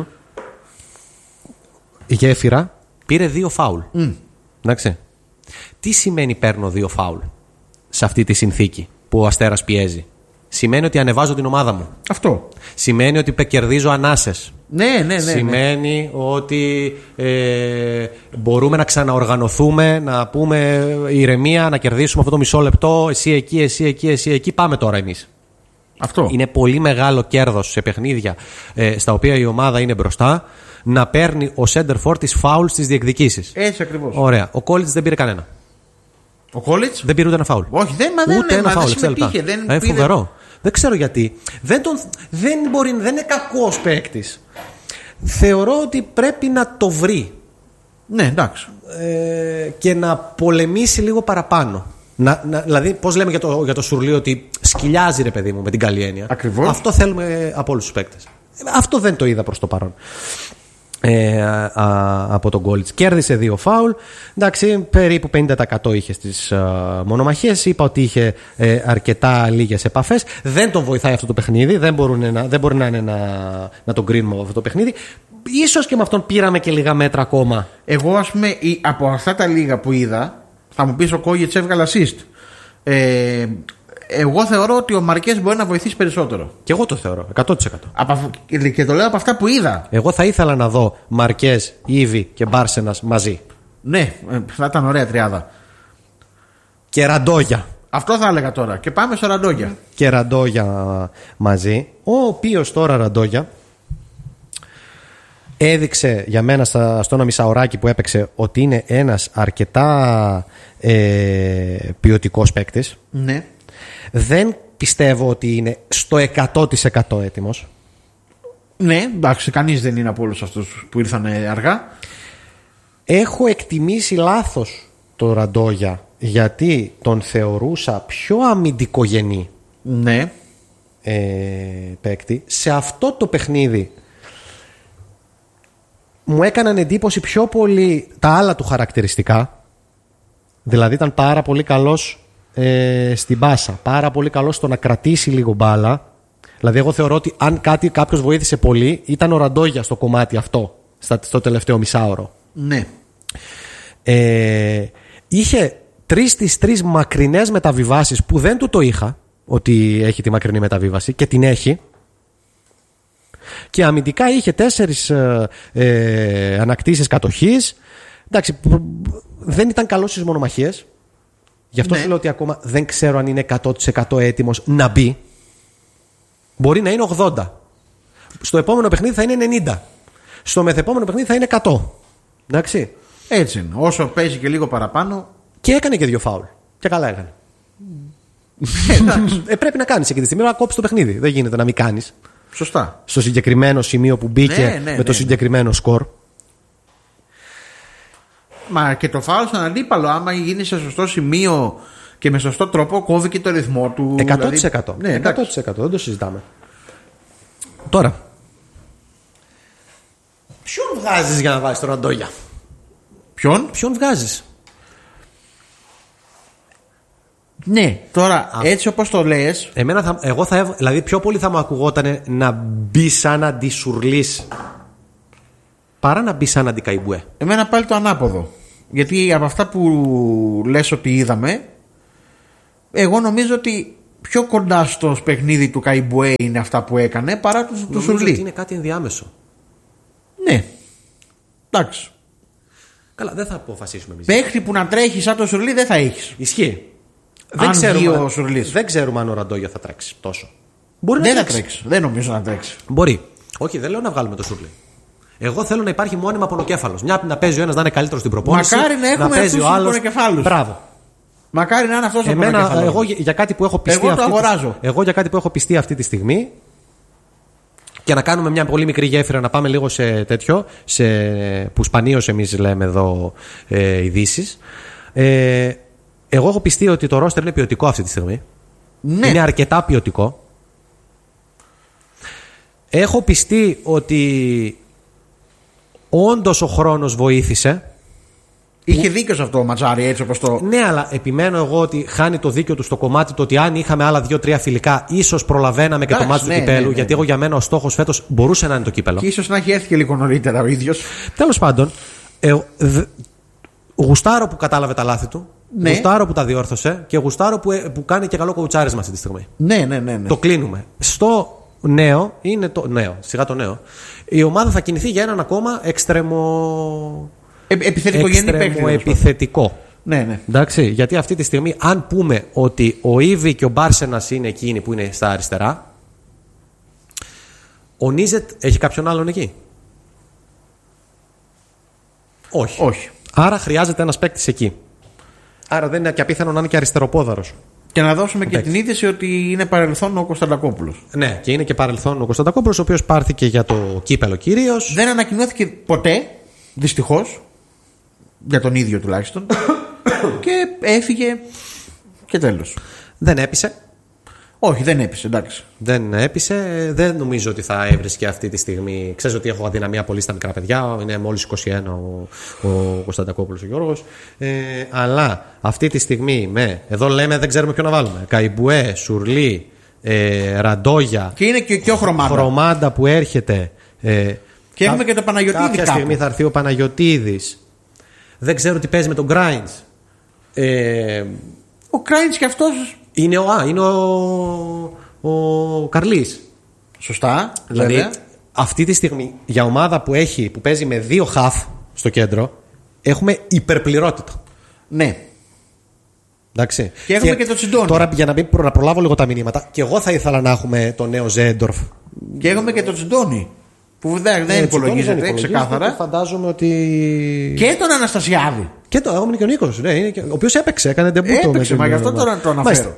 Η γέφυρα πήρε δύο φάουλ. Mm. Εντάξει. Τι σημαίνει παίρνω δύο φάουλ σε αυτή τη συνθήκη που ο Αστέρας πιέζει? Σημαίνει ότι ανεβάζω την ομάδα μου. Αυτό. Σημαίνει ότι κερδίζω ανάσες. Ναι, ναι, ναι. Σημαίνει ναι. ότι ε, μπορούμε να ξαναοργανωθούμε, να πούμε ηρεμία, να κερδίσουμε αυτό το μισό λεπτό. Εσύ εκεί, εσύ εκεί, εσύ εκεί. Πάμε τώρα εμείς. Αυτό. Είναι πολύ μεγάλο κέρδος σε παιχνίδια ε, στα οποία η ομάδα είναι μπροστά να παίρνει ο center for τις φάουλ στις διεκδικήσεις. Έτσι ακριβώς. Ωραία. Ο Κόλιτς δεν πήρε κανένα. Ο Κόλιτς δεν πήρε ούτε ένα φάουλ. Όχι, δεν, μα δεν, ούτε ναι, ένα μα φάουλ. δεν συμμετείχε. Δεν ε, πήρε... Φοβερό. Δεν ξέρω γιατί. Δεν, τον, δεν, μπορεί, δεν είναι κακός παίκτης. Θεωρώ ότι πρέπει να το βρει. Ναι, εντάξει. Ε, και να πολεμήσει λίγο παραπάνω. Να, να, δηλαδή, πώς λέμε για το, για το Σουρλί ότι σκυλιάζει, ρε παιδί μου, με την καλή έννοια. Ακριβώς. Αυτό θέλουμε από όλους τους παίκτες. Αυτό δεν το είδα προς το παρόν. Ε, α, α, από τον Γκόλιτς. Κέρδισε δύο φάουλ. Εντάξει, περίπου πενήντα τοις εκατό είχε στις μονομαχίες. Είπα ότι είχε ε, αρκετά λίγες επαφές. Δεν τον βοηθάει αυτό το παιχνίδι. Δεν, να, δεν μπορεί να, είναι να, να τον κρίνουμε από αυτό το παιχνίδι. Ίσως και με αυτόν πήραμε και λίγα μέτρα ακόμα. Εγώ, ας πούμε, από αυτά τα λίγα που είδα, θα μου πεις ο Κόγιτς έβγαλε assist. Ε, εγώ θεωρώ ότι ο Μαρκές μπορεί να βοηθήσει περισσότερο. Και εγώ το θεωρώ, εκατό τοις εκατό. Από, και το λέω από αυτά που είδα. Εγώ θα ήθελα να δω Μαρκές, Ήβι και Μπάρσενας μαζί. Ναι, θα ήταν ωραία τριάδα. Και Ραντόγια. Αυτό θα έλεγα τώρα. Και πάμε στο Ραντόγια. Και Ραντόγια μαζί. Ο οποίος τώρα Ραντόγια έδειξε για μένα στα, στο ένα μισάωράκι που έπαιξε ότι είναι ένας αρκετά ε, ποιοτικός παίκτης. Ναι. Δεν πιστεύω ότι είναι στο εκατό τοις εκατό έτοιμος. Ναι, εντάξει, κανείς δεν είναι από όλους αυτούς που ήρθαν αργά. Έχω εκτιμήσει λάθος το Ραντόγια, γιατί τον θεωρούσα πιο αμυντικογενή. Ναι. ε, παίκτη. Σε αυτό το παιχνίδι μου έκαναν εντύπωση πιο πολύ τα άλλα του χαρακτηριστικά. Δηλαδή ήταν πάρα πολύ καλός ε, στην πάσα, πάρα πολύ καλός στο να κρατήσει λίγο μπάλα. Δηλαδή εγώ θεωρώ ότι αν κάτι κάποιος βοήθησε πολύ ήταν ο Ραντόγια στο κομμάτι αυτό, στο τελευταίο μισάωρο. Ναι. Ε, είχε τρεις στις τρεις μακρινές μεταβιβάσεις που δεν του το είχα, ότι έχει τη μακρινή μεταβίβαση, και την έχει. Και αμυντικά είχε τέσσερις ε, ε, ανακτήσεις κατοχής. Εντάξει, δεν ήταν καλός στις μονομαχίες. Γι' αυτό ναι. σου λέω ότι ακόμα δεν ξέρω αν είναι εκατό τοις εκατό έτοιμος να μπει. Μπορεί να είναι ογδόντα. Στο επόμενο παιχνίδι θα είναι ενενήντα. Στο μεθεπόμενο παιχνίδι θα είναι εκατό. Εντάξει. Έτσι είναι. Όσο παίζει και λίγο παραπάνω. Και έκανε και δύο φάουλ. Και καλά έκανε. ε, πρέπει να κάνεις εκείνη τη στιγμή να κόψεις το παιχνίδι. Δεν γίνεται να μην κάνεις. Σωστά. Στο συγκεκριμένο σημείο που μπήκε ναι, ναι, με το ναι, συγκεκριμένο ναι. σκορ. Μα και το φάουλ στον αντίπαλο, άμα γίνει σε σωστό σημείο και με σωστό τρόπο κόβει και το ρυθμό του. εκατό τοις εκατό. Δηλαδή... Ναι, εκατό τοις εκατό, δεν το συζητάμε. Τώρα. Ποιον βγάζεις για να βάζεις τον Ραντόγια? Ποιον? Ποιον βγάζεις? Ναι, τώρα Α, έτσι όπως το λες. Εμένα θα, εγώ θα, δηλαδή πιο πολύ θα μου ακουγόταν να μπει σαν αντισουρλής παρά να μπει σαν αντικαϊμπουέ. Εμένα πάλι το ανάποδο. Γιατί από αυτά που λες ότι είδαμε, εγώ νομίζω ότι πιο κοντά στο παιχνίδι του Καϊμπουέ είναι αυτά που έκανε παρά του, του Σουρλί. Ότι είναι κάτι ενδιάμεσο. Ναι. Εντάξει. Καλά, δεν θα αποφασίσουμε εμείς. Παίχτη που να τρέχει σαν το Σουρλί δεν θα έχεις. Ισχύει. Αν Δεν ξέρουμε, βγει ο Σουρλής. δεν ξέρουμε αν ο Ραντόγια θα τρέξει τόσο. Μπορεί Δεν να θα τρέξει. τρέξει. Δεν νομίζω να τρέξει. Μπορεί. Όχι, δεν λέω να βγάλουμε το Σουρλί. Εγώ θέλω να υπάρχει μόνιμα πονοκέφαλος. Μια να παίζει ο ένας να είναι καλύτερος στην προπόνηση. Μακάρι να έχουμε παίζει αυτούς ο τους άλλος. πονοκεφάλους. Μπράβο. Μακάρι να είναι αυτός ο Εμένα, πονοκεφάλος. εγώ για κάτι που έχω πιστεί. Εγώ το αυτή τη- αγοράζω. Εγώ για κάτι που έχω πιστεί αυτή τη στιγμή. Και να κάνουμε μια πολύ μικρή γέφυρα, να πάμε λίγο σε τέτοιο, σε, που σπανίως εμείς λέμε εδώ ε, ειδήσεις. Ε, εγώ έχω πιστεί ότι το ρόστερ είναι ποιοτικό αυτή τη στιγμή. Ναι. Είναι αρκετά ποιοτικό. Έχω πιστεί ότι όντως ο χρόνος βοήθησε. Είχε δίκιο σε αυτό ο Ματζάρη, έτσι όπως το. Ναι, αλλά επιμένω εγώ ότι χάνει το δίκιο του στο κομμάτι το ότι αν είχαμε άλλα δύο-τρία φιλικά, ίσως προλαβαίναμε και Εντάξει, το μάτι ναι, του κυπέλου. ναι, ναι, γιατί ναι. εγώ για μένα ο στόχος φέτος μπορούσε να είναι το κύπελο. Και ίσως να έχει έρθει και λίγο νωρίτερα ο ίδιος. Τέλος πάντων, ε, δε, γουστάρω που κατάλαβε τα λάθη του. Ναι. Γουστάρω που τα διόρθωσε και γουστάρω που, ε, που κάνει και καλό κοουτσάρισμα αυτή τη στιγμή. Ναι, ναι, ναι. ναι. Το κλείνουμε. Στο νέο, είναι το νέο, σιγά το νέο, η ομάδα θα κινηθεί για έναν ακόμα εξτρεμο. Ε, επιθετικογενή παίκτη. Εξτρεμο επιθετικό. Ναι, ναι. Εντάξει, γιατί αυτή τη στιγμή, αν πούμε ότι ο Ήβη και ο Μπάρσενας είναι εκείνοι που είναι στα αριστερά, ο Νίζετ έχει κάποιον άλλον εκεί? Όχι. Όχι. Άρα χρειάζεται ένας παίκτης εκεί. Άρα δεν είναι και απίθανο να είναι και αριστεροπόδαρος. Και να δώσουμε και Εντάξει. την είδηση ότι είναι παρελθόν ο Κωνσταντακόπουλος. Ναι, και είναι και παρελθόν ο Κωνσταντακόπουλος, ο οποίος πάρθηκε για το κύπελο κυρίως. Δεν ανακοινώθηκε ποτέ, δυστυχώς, για τον ίδιο τουλάχιστον. Και έφυγε και τέλος. Δεν έπεισε. Όχι, δεν έπεισε, εντάξει. Δεν έπεισε. Δεν νομίζω ότι θα έβρισκε αυτή τη στιγμή. Ξέρεις ότι έχω αδυναμία πολύ στα μικρά παιδιά. Είναι μόλις είκοσι ένα ο, ο Κωνσταντακόπουλος ο Γιώργος. Ε, αλλά αυτή τη στιγμή με. Εδώ λέμε δεν ξέρουμε ποιο να βάλουμε. Καϊμπουέ, Σουρλί, ε, Ραντόγια. Και είναι και, και ο Χρωμάντα. Χρωμάντα που έρχεται. Ε, Και έχουμε και το Παναγιωτίδη Κάποια κάπου. στιγμή θα έρθει ο Παναγιωτίδης. Δεν ξέρω τι παίζει με τον Γκράιντς. Ε, Ο Κράιντς και αυτός. είναι ο, α, είναι ο, ο Καρλής. Σωστά. Δηλαδή, βέβαια. αυτή τη στιγμή για ομάδα που, έχει, που παίζει με δύο χαφ στο κέντρο, έχουμε υπερπληρότητα. Ναι. Εντάξει. Και έχουμε και το Τσιντόνι. Τώρα για να, μην, προ- να προλάβω λίγο τα μηνύματα, και εγώ θα ήθελα να έχουμε τον νέο Ζέντορφ. Και έχουμε και το Τσιντόνι. Που δεν, δεν υπολογίζεται ξεκάθαρα. Φαντάζομαι ότι. Και τον Αναστασιάδη. Και το έχουμε και ο Νίκος, ναι, είναι και- ο οποίος έπαιξε, έκανε ντεμπούτο. Έπαιξε, με την- μα γι' αυτό τώρα το αναφέρω. Μάλιστα.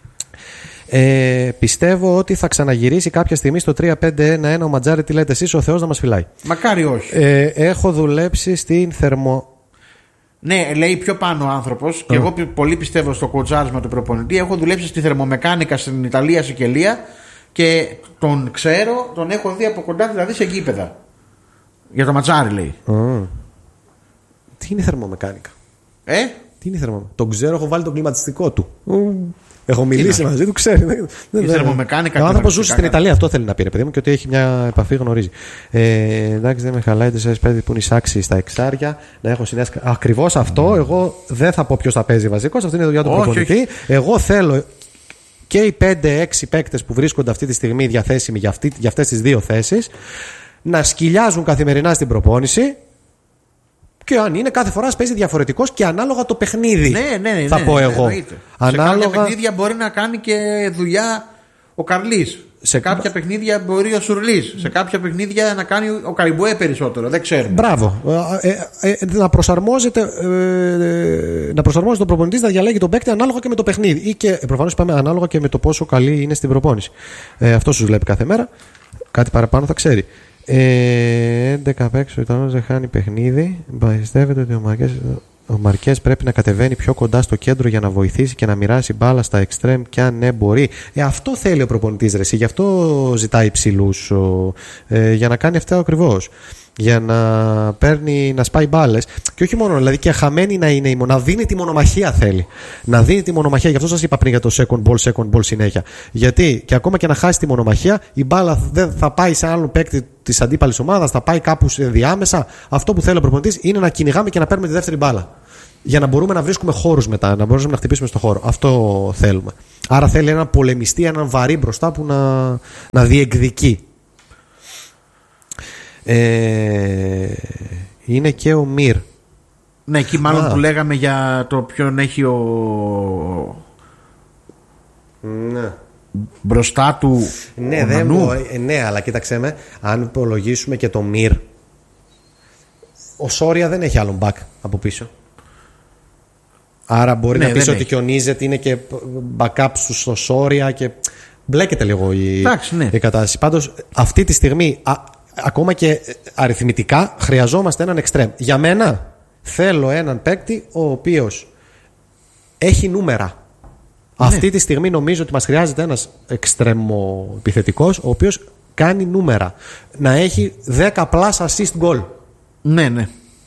Ε, πιστεύω ότι θα ξαναγυρίσει κάποια στιγμή στο τρία πέντε ένα ένα ο Ματζάρη. Τι λέτε εσείς, ο Θεός να μας φυλάει. Μακάρι όχι. Ε, έχω δουλέψει στην θερμο. Ναι, λέει πιο πάνω ο άνθρωπος. Και εγώ πι- πολύ πιστεύω στο κοτσάρισμα του προπονητή. Έχω δουλέψει στη θερμομεκάνικα στην Ιταλία, Σικελία. Και τον ξέρω, τον έχω δει από κοντά, δηλαδή σε γήπεδα. Για το Ματζάρι λέει. Mm. Τι είναι η θερμομεκάνικα? Ε, Τι είναι η θερμομεκάνικα? Τον ξέρω, έχω βάλει τον κλιματιστικό του. Έχω μιλήσει μαζί του, ξέρει. Δεν- δεν- θερμομεκάνικα Ο άνθρωπο κλιματιστικά ζούσε στην Ιταλία, αυτό θέλει να πει, ρε παιδί μου, και ότι έχει μια επαφή, γνωρίζει. Ε, εντάξει, δεν με χαλάει τέσσερις πέντε που είναι οι σάξοι στα εξάρια. Να έχω συνέσκα. Ακριβώς αυτό. Εγώ δεν θα πω ποιο θα παίζει βασικό. Αυτή είναι η δουλειά του Όχι, προπονητή. Εγώ θέλω και οι πέντε έξι παίκτες που βρίσκονται αυτή τη στιγμή διαθέσιμοι για, αυτή, για αυτές τις δύο θέσεις να σκυλιάζουν καθημερινά στην προπόνηση. Και αν είναι κάθε φορά παίζει διαφορετικός και ανάλογα το παιχνίδι. ναι, ναι, ναι, θα ναι, πω ναι, εγώ. εννοείται. Ανάλογα... Σε κάποια παιχνίδια μπορεί να κάνει και δουλειά ο Καρλής. Σε, Σε- κάποια παιχνίδια μπορεί ο Σουρλής. Σε κάποια παιχνίδια να κάνει ο Καριμπουέ περισσότερο. Δεν ξέρουμε. Μπράβο. Ε, ε, ε, να προσαρμόζεται ε, ε, να προσαρμόζεται ο προπονητής να διαλέγει τον παίκτη ανάλογα και με το παιχνίδι. Ή και προφανώς πάμε ανάλογα και με το πόσο καλή είναι στην προπόνηση. Ε, αυτό σου βλέπει κάθε μέρα. Κάτι παραπάνω θα ξέρει. Ε, έντεκα απ' έξω, ο Ιταλός δεν χάνει παιχνίδι. Πιστεύετε ότι ο Μαγκές. ο Μαρκές πρέπει να κατεβαίνει πιο κοντά στο κέντρο για να βοηθήσει και να μοιράσει μπάλα στα εξτρέμ και αν ναι μπορεί. Ε, αυτό θέλει ο προπονητής, ρε εσύ, γι' αυτό ζητάει υψηλούς, ε, για να κάνει αυτό ακριβώς. Για να παίρνει, να σπάει μπάλες. Και όχι μόνο, δηλαδή και χαμένη να είναι η μονα... να δίνει τη μονομαχία θέλει. Να δίνει τη μονομαχία. Γι' αυτό σας είπα πριν για το second ball, second ball συνέχεια. Γιατί και ακόμα και να χάσει τη μονομαχία, η μπάλα δεν θα πάει σε άλλον παίκτη της αντίπαλης ομάδας, θα πάει κάπου διάμεσα. Αυτό που θέλει ο προπονητής είναι να κυνηγάμε και να παίρνουμε τη δεύτερη μπάλα. Για να μπορούμε να βρίσκουμε χώρους μετά, να μπορούμε να χτυπήσουμε στο χώρο. Αυτό θέλουμε. Άρα θέλει έναν πολεμιστή, έναν βαρύ μπροστά που να, να διεκδικεί. Ε, είναι και ο Μυρ. Ναι, εκεί μάλλον Α. που λέγαμε για το ποιον έχει ο. Ναι. Μπροστά του. Ναι, δεν μου, ναι, αλλά κοίταξε με, αν υπολογίσουμε και το Μυρ, ο Σόρια δεν έχει άλλον back από πίσω. Άρα μπορεί ναι, να πεις ότι έχει. Και ο Νίζετ είναι και backup στο Σόρια και μπλέκεται λίγο η, Εντάξει, ναι. η κατάσταση. Πάντως αυτή τη στιγμή α, ακόμα και αριθμητικά χρειαζόμαστε έναν εξτρέμ. Για μένα θέλω έναν παίκτη ο οποίος έχει νούμερα. Ναι. Αυτή τη στιγμή νομίζω ότι μας χρειάζεται ένας εξτρέμο επιθετικός ο οποίος κάνει νούμερα. Να έχει δέκα plus assist goal. Ναι, ναι.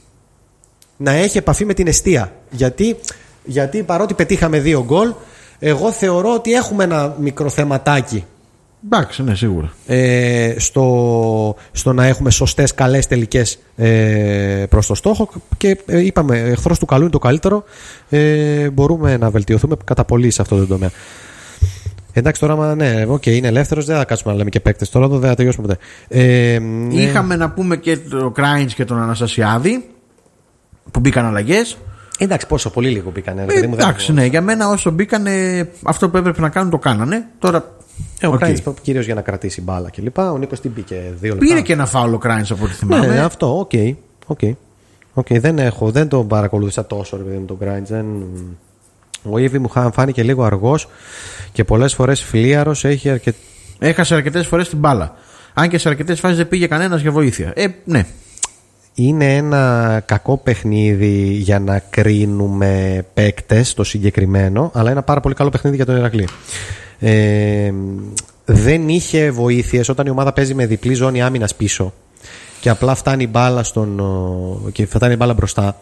Να έχει επαφή με την εστία. Γιατί, γιατί παρότι πετύχαμε δύο γκολ, εγώ θεωρώ ότι έχουμε ένα μικρό θεματάκι. Εντάξει, ναι, σίγουρα. Ε, στο, στο να έχουμε σωστές, καλές τελικές ε, προς το στόχο. Και ε, είπαμε, εχθρός του καλού είναι το καλύτερο. Ε, μπορούμε να βελτιωθούμε κατά πολύ σε αυτό το τομέα. Εντάξει, τώρα ναι, okay, είναι ελεύθερος, δεν θα κάτσουμε να λέμε και παίκτες. Τώρα δεν θα τελειώσουμε ποτέ. Ε, Είχαμε ναι. να πούμε και το Κράινς και τον Αναστασιάδη που μπήκαν αλλαγές. Εντάξει, πόσο πολύ λίγο μπήκανε. Ε, εντάξει, ναι, για μένα όσο μπήκανε, αυτό που έπρεπε να κάνουν το κάνανε. Τώρα. Ε, ο okay. Κράινς κυρίως για να κρατήσει μπάλα κλπ. Ο Νίκος την μπήκε δύο λεπτά. Πήρε και ένα φάουλο ο Κράινς από ό,τι θυμάμαι. Ναι, αυτό, οκ. Okay, okay. okay, δεν έχω, δεν τον παρακολούθησα τόσο ρε παιδί με τον Κράινς. Δεν... Ο Ήβι μου φάνηκε λίγο αργός και πολλές φορές φλίαρος. Έχει αρκε... Έχασε αρκετές φορές την μπάλα. Αν και σε αρκετές φάσεις δεν πήγε κανένας για βοήθεια. Ε, ναι. Είναι ένα κακό παιχνίδι για να κρίνουμε παίκτες το συγκεκριμένο, αλλά είναι ένα πάρα πολύ καλό παιχνίδι για τον Ηρακλή. Ε, δεν είχε βοήθειες όταν η ομάδα παίζει με διπλή ζώνη άμυνας πίσω και απλά φτάνει η μπάλα, στον, και φτάνει η μπάλα μπροστά.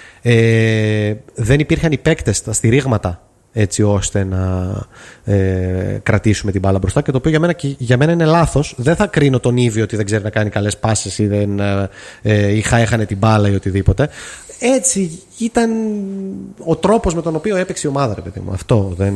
Ε, δεν υπήρχαν οι παίκτες, τα στηρίγματα έτσι ώστε να ε, κρατήσουμε την μπάλα μπροστά, και το οποίο για μένα, για μένα είναι λάθος. Δεν θα κρίνω τον Ήβη ότι δεν ξέρει να κάνει καλές πάσες ή δεν ε, είχα έχανε την μπάλα ή οτιδήποτε. Έτσι ήταν ο τρόπος με τον οποίο έπαιξε η ομάδα, ρε παιδί μου. Αυτό δεν,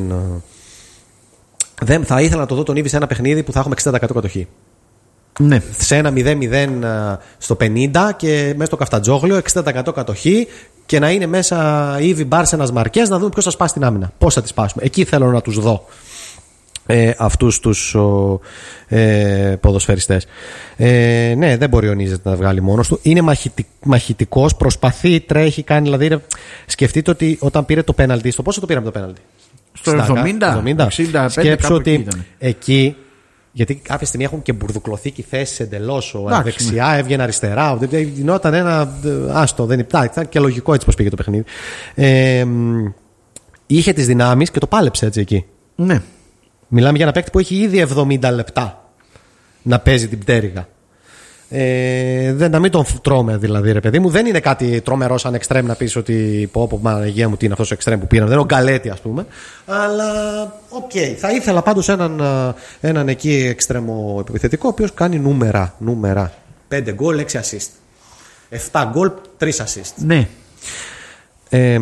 δεν θα ήθελα να το δω τον Ήβη σε ένα παιχνίδι που θα έχουμε εξήντα τοις εκατό κατοχή. Ναι. Σε ένα μηδέν μηδέν στο πενήντα και μέσα στο Καφτατζόγλιο εξήντα τοις εκατό κατοχή και να είναι μέσα Ήβι, Μπάρσενας, Μαρκές, να δούμε ποιος θα σπάσει την άμυνα. Πώς θα τη σπάσουμε. Εκεί θέλω να τους δω ε, αυτούς τους ο, ε, ποδοσφαιριστές. Ε, ναι, δεν μπορεί ο Νίζετ να τα βγάλει μόνος του. Είναι μαχητι, μαχητικός, προσπαθεί, τρέχει, κάνει. Δηλαδή, ρε, σκεφτείτε ότι όταν πήρε το πέναλτι, στο πόσο το πήραμε το πέναλτι. Στο εβδομήντα, εξήντα πέντε. Σκέψου ότι εκεί, εκεί. Γιατί κάποια στιγμή έχουν και μπουρδουκλωθεί και οι θέσεις εντελώς. Ο δεξιά έβγαινε αριστερά. Γινόταν ένα. Άστο, δεν ήταν και λογικό έτσι πως πήγε το παιχνίδι. Ε, είχε τις δυνάμεις και το πάλεψε έτσι εκεί. Ναι. Μιλάμε για ένα παίκτη που έχει ήδη εβδομήντα λεπτά να παίζει την πτέρυγα. Ε, δεν, να μην τον τρώμε δηλαδή, ρε παιδί μου. Δεν είναι κάτι τρομερό σαν εξτρέμ να πεις ότι πω, πω, Παναγία μου, τι είναι αυτός ο εξτρέμ που πήραν. Δεν είναι ο Γκαλέτη, ας πούμε. Αλλά, οκ. Okay. Θα ήθελα πάντως έναν, έναν εκεί εξτρέμο επιθετικό, ο οποίος κάνει νούμερα. νούμερα. πέντε γκολ, έξι assist. επτά γκολ, τρία assist. Ναι. Ε,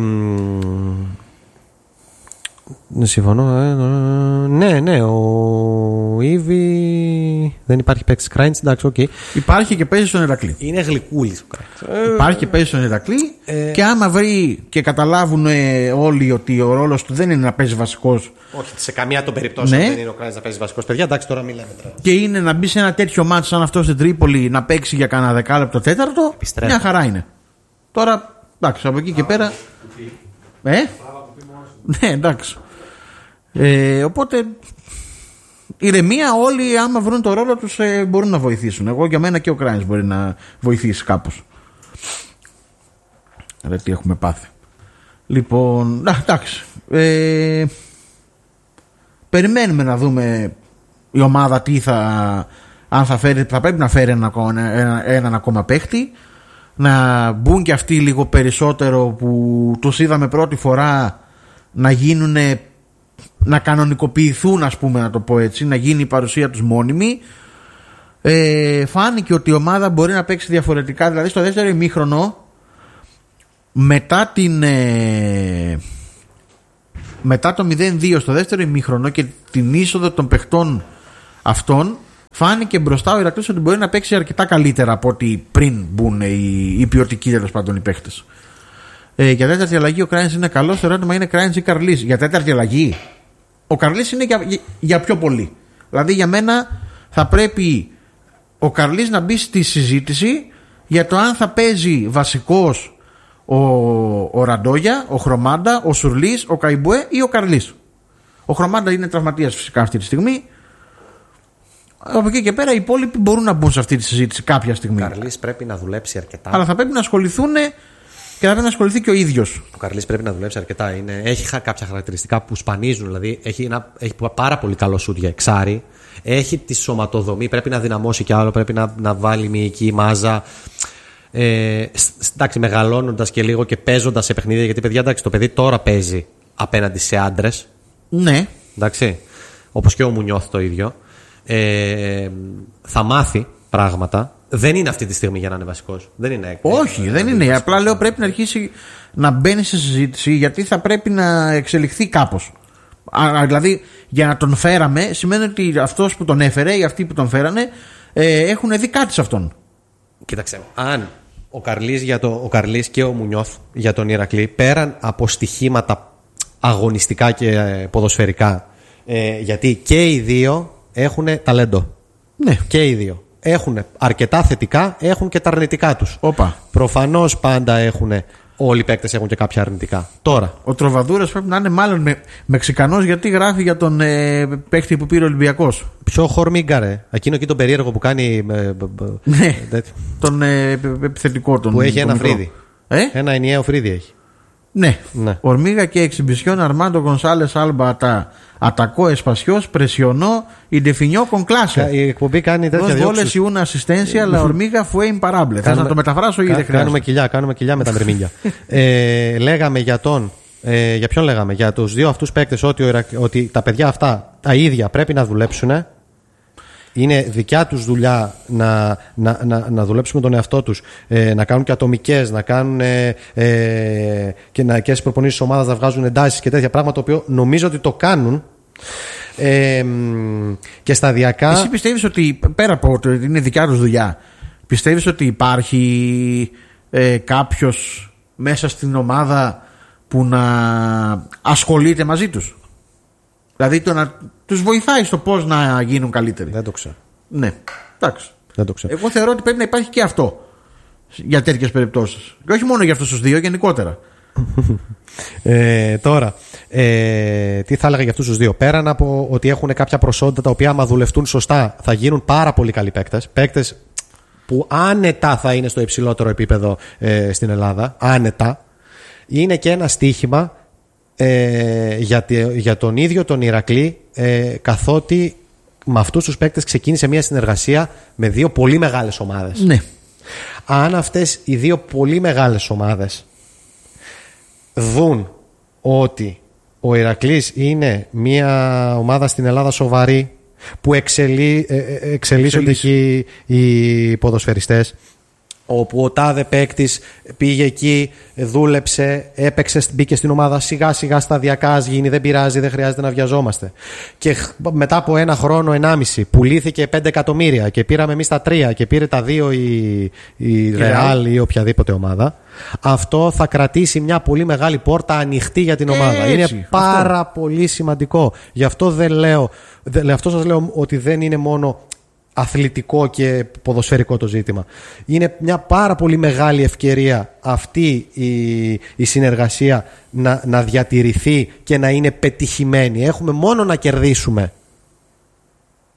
συμφωνώ. Ε, ναι, ναι. Ο Ήβι. Δεν υπάρχει παίκτης Κράινς. Εντάξει, οκ. Okay. Υπάρχει και παίζει στον Ηρακλή. Είναι γλυκούλης ο Κράινς. Υπάρχει και παίζει στον Ηρακλή. Ε... Και άμα βρει και καταλάβουν όλοι ότι ο ρόλος του δεν είναι να παίζει βασικός. Όχι, σε καμία των περιπτώσεων ναι. δεν είναι ο Κράινς να παίζει βασικός. Παιδιά, εντάξει, τώρα μιλάμε. Και είναι να μπει σε ένα τέτοιο μάτσο σαν αυτό στην Τρίπολη να παίξει για κανένα δεκάλεπτο τέταρτο. Επιστρέφω. Μια χαρά είναι. Τώρα, εντάξει, από εκεί και πέρα. Ε? Ναι, εντάξει. Ε, οπότε ηρεμία, όλοι άμα βρουν το ρόλο τους ε, μπορούν να βοηθήσουν. Εγώ για μένα και ο Κράινς μπορεί να βοηθήσει κάπως. Ρε τι έχουμε πάθει. Λοιπόν, να, εντάξει. Ε, περιμένουμε να δούμε η ομάδα τι θα. Αν θα, φέρει, θα πρέπει να φέρει έναν ένα, ένα ακόμα παίχτη. Να μπουν και αυτοί λίγο περισσότερο που τους είδαμε πρώτη φορά να γίνουν, να κανονικοποιηθούν, ας πούμε, να το πω έτσι, να γίνει η παρουσία τους μόνιμη. Ε, φάνηκε ότι η ομάδα μπορεί να παίξει διαφορετικά. Δηλαδή στο δεύτερο ημίχρονο, μετά την ε, μετά το μηδέν δύο στο δεύτερο ημίχρονο και την είσοδο των παιχτών αυτών, φάνηκε μπροστά ο Ηρακλής ότι μπορεί να παίξει αρκετά καλύτερα από ότι πριν μπουν οι, οι ποιοτικοί, τέλος πάντων, οι παίχτες. Ε, για τέταρτη αλλαγή ο Κράινς είναι καλός. Το ερώτημα είναι Κράινς ή Καρλής. Για τέταρτη αλλαγή ο Καρλής είναι για, για, για πιο πολύ. Δηλαδή για μένα θα πρέπει ο Καρλής να μπει στη συζήτηση για το αν θα παίζει βασικός ο, ο Ραντόγια, ο Χρωμάντα, ο Σουρλής, ο Καϊμπουέ ή ο Καρλής. Ο Χρωμάντα είναι τραυματίας φυσικά αυτή τη στιγμή. Από εκεί και πέρα οι υπόλοιποι μπορούν να μπουν σε αυτή τη συζήτηση κάποια στιγμή. Ο Καρλής πρέπει να δουλέψει αρκετά. Αλλά θα πρέπει να ασχοληθούν και θα πρέπει να ασχοληθεί και ο ίδιος. Ο Καρλής πρέπει να δουλέψει αρκετά. Είναι, έχει κάποια χαρακτηριστικά που σπανίζουν. Δηλαδή έχει, ένα, έχει πάρα πολύ καλό σουτ για εξάρι. Έχει τη σωματοδομή. Πρέπει να δυναμώσει κι άλλο. Πρέπει να, να βάλει μυϊκή μάζα. Ε, εντάξει, μεγαλώνοντας και λίγο και παίζοντας σε παιχνίδια. Γιατί παιδιά, εντάξει, το παιδί τώρα παίζει απέναντι σε άντρες. Ναι. Εντάξει. Όπως και ο Μουνιώθ το ίδιο. Ε, θα μάθει πράγματα. Δεν είναι αυτή τη στιγμή για να είναι βασικός. Δεν είναι. Όχι, δεν, δεν είναι. είναι. Απλά λέω πρέπει να αρχίσει να μπαίνει σε συζήτηση, γιατί θα πρέπει να εξελιχθεί κάπως. Α, δηλαδή για να τον φέραμε σημαίνει ότι αυτός που τον έφερε ή αυτοί που τον φέρανε ε, έχουν δει κάτι σε αυτόν. Κοίταξε, αν ο Καρλής, για το, ο Καρλής και ο Μουνιώθ για τον Ηρακλή, πέραν από στοιχήματα αγωνιστικά και ποδοσφαιρικά, ε, γιατί και οι δύο έχουν ταλέντο. Ναι. Και οι δύο έχουν αρκετά θετικά, έχουν και τα αρνητικά τους. Όπα. Προφανώς πάντα έχουν, όλοι οι παίκτες έχουν και κάποια αρνητικά. Τώρα. Ο Τροβαδούρας πρέπει να είναι μάλλον με, Μεξικανός, γιατί γράφει για τον ε, παίκτη που πήρε ο Ολυμπιακός. Ποιο Χορμίγκα, ρε. Εκείνο εκεί τον περίεργο που κάνει. Ε, ναι. Τον ε, επιθετικό τον. Που έχει τον ένα μικρό. φρύδι. Ε? Ένα ενιαίο φρύδι έχει. Ναι. ναι. Ορμίγα και εξιμπισιόν Αρμάντο Γκονσάλες Άλμπα ατά. Ατακό εσπασιός, πρεσιονό, ιντεφινιό κονκλάσε. Η εκπομπή κάνει τέτοια διόξους. Dos διώξεις. goles y una asistencia, la hormiga fue imparable. Θες να το μεταφράσω ή δεν χρειάζεται? Κάνουμε κοιλιά, κάνουμε κοιλιά με τα μερμήνια. ε, λέγαμε για τον. Ε, για ποιον λέγαμε? Για τους δύο αυτούς παίκτες ότι, ο, ότι τα παιδιά αυτά τα ίδια πρέπει να δουλέψουν. Είναι δικιά τους δουλειά να, να, να, να δουλέψουν με τον εαυτό τους, ε, να κάνουν και ατομικές, να κάνουν ε, ε, και, να, και στις προπονήσεις της ομάδας να βγάζουν εντάσεις και τέτοια πράγματα, το οποίο νομίζω ότι το κάνουν ε, και σταδιακά. Εσύ πιστεύεις ότι πέρα από ότι είναι δικιά τους δουλειά, πιστεύεις ότι υπάρχει ε, κάποιος μέσα στην ομάδα που να ασχολείται μαζί τους? Δηλαδή το να τους βοηθάει στο πώς να γίνουν καλύτεροι. Δεν το ξέρω. Ναι, εντάξει. Δεν το ξέρω. Εγώ θεωρώ ότι πρέπει να υπάρχει και αυτό για τέτοιες περιπτώσεις. Και όχι μόνο για αυτούς τους δύο, γενικότερα. ε, τώρα, ε, τι θα έλεγα για αυτούς τους δύο? Πέραν από ότι έχουν κάποια προσόντα τα οποία, άμα δουλευτούν σωστά, θα γίνουν πάρα πολύ καλοί παίκτες. Παίκτες που άνετα θα είναι στο υψηλότερο επίπεδο ε, στην Ελλάδα. Άνετα. Είναι και ένα στοίχημα ε, για, για τον ίδιο τον Ηρακλή, ε, καθότι με αυτούς τους παίκτες ξεκίνησε μια συνεργασία με δύο πολύ μεγάλες ομάδες. Ναι. Αν αυτές οι δύο πολύ μεγάλες ομάδες δουν ότι ο Ηρακλής είναι μια ομάδα στην Ελλάδα σοβαρή, που εξελί, ε, ε, εξελίσσονται εκεί οι ποδοσφαιριστές, όπου ο τάδε παίκτης πήγε εκεί, δούλεψε, έπαιξε, μπήκε στην ομάδα σιγά σιγά σταδιακά, ας γίνει, δεν πειράζει, δεν χρειάζεται να βιαζόμαστε. Και μετά από ένα χρόνο, ενάμιση, πουλήθηκε πέντε εκατομμύρια και πήραμε εμείς τα τρία και πήρε τα δύο η, η Real ή οποιαδήποτε ομάδα. Αυτό θα κρατήσει μια πολύ μεγάλη πόρτα ανοιχτή για την ομάδα. Έτσι, είναι πάρα αυτό. Πολύ σημαντικό. Γι' αυτό δεν λέω, δε, αυτό σας λέω ότι δεν είναι μόνο αθλητικό και ποδοσφαιρικό το ζήτημα. Είναι μια πάρα πολύ μεγάλη ευκαιρία αυτή η, η συνεργασία να, να διατηρηθεί και να είναι πετυχημένη. Έχουμε μόνο να κερδίσουμε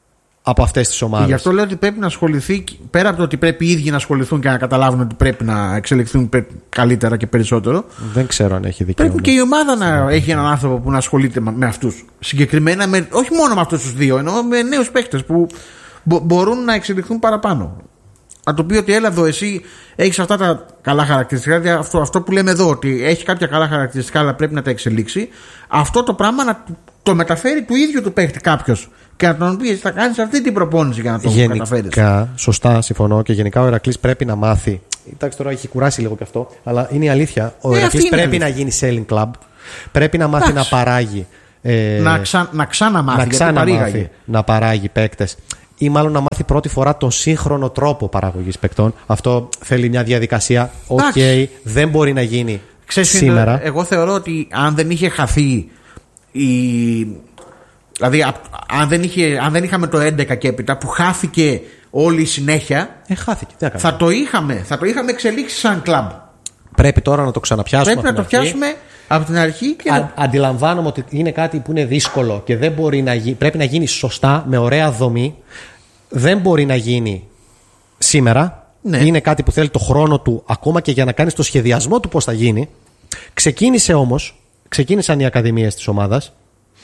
από αυτές τις ομάδες. Γι' αυτό λέω ότι πρέπει να ασχοληθεί, πέρα από το ότι πρέπει οι ίδιοι να ασχοληθούν και να καταλάβουν ότι πρέπει να εξελιχθούν καλύτερα και περισσότερο. Δεν ξέρω αν έχει δικαίωμα. Πρέπει και η ομάδα να έχει έναν άνθρωπο που να ασχολείται με αυτούς. Συγκεκριμένα, με, όχι μόνο με αυτούς τους δύο, εννοώ με νέους παίκτες που μπο, μπορούν να εξελιχθούν παραπάνω. Να το πει ότι έλα εδώ, εσύ έχεις αυτά τα καλά χαρακτηριστικά. Δηλαδή αυτό, αυτό που λέμε εδώ, ότι έχει κάποια καλά χαρακτηριστικά, αλλά πρέπει να τα εξελίξει. Αυτό το πράγμα να το μεταφέρει του ίδιου του παίχτη κάποιος και να τον πει: θα κάνεις αυτή την προπόνηση για να το καταφέρεις. Γενικά, σωστά, συμφωνώ, και γενικά ο Ηρακλής πρέπει να μάθει. Εντάξει, τώρα έχει κουράσει λίγο και αυτό, αλλά είναι η αλήθεια. Ο ε, Ηρακλής πρέπει αλήθεια. να γίνει selling club. Πρέπει να μάθει Εντάξει. να παράγει. Ε, να, ξα, να ξαναμάθει. Να ξαναμάθει να παράγει παίκτες. Ή μάλλον να μάθει πρώτη φορά τον σύγχρονο τρόπο παραγωγής παικτών. Αυτό θέλει μια διαδικασία. Οκ, okay, δεν μπορεί να γίνει Ξέρεις, σήμερα. Είναι, εγώ θεωρώ ότι αν δεν είχε χαθεί η. Δηλαδή, αν δεν, είχε, αν δεν είχαμε το έντεκα και έπειτα που χάθηκε όλη η συνέχεια. Ε, χάθηκε. Τι θα, το είχαμε, θα το είχαμε εξελίξει σαν κλαμπ. Πρέπει τώρα να το ξαναπιάσουμε. Πρέπει να το πιάσουμε από την αρχή. Και Α, να... Αντιλαμβάνομαι ότι είναι κάτι που είναι δύσκολο και δεν μπορεί να γίνει. Πρέπει να γίνει σωστά, με ωραία δομή. Δεν μπορεί να γίνει σήμερα. Ναι. Είναι κάτι που θέλει το χρόνο του, ακόμα και για να κάνεις το σχεδιασμό του πώς θα γίνει. Ξεκίνησε όμως, ξεκίνησαν οι ακαδημίες της ομάδας.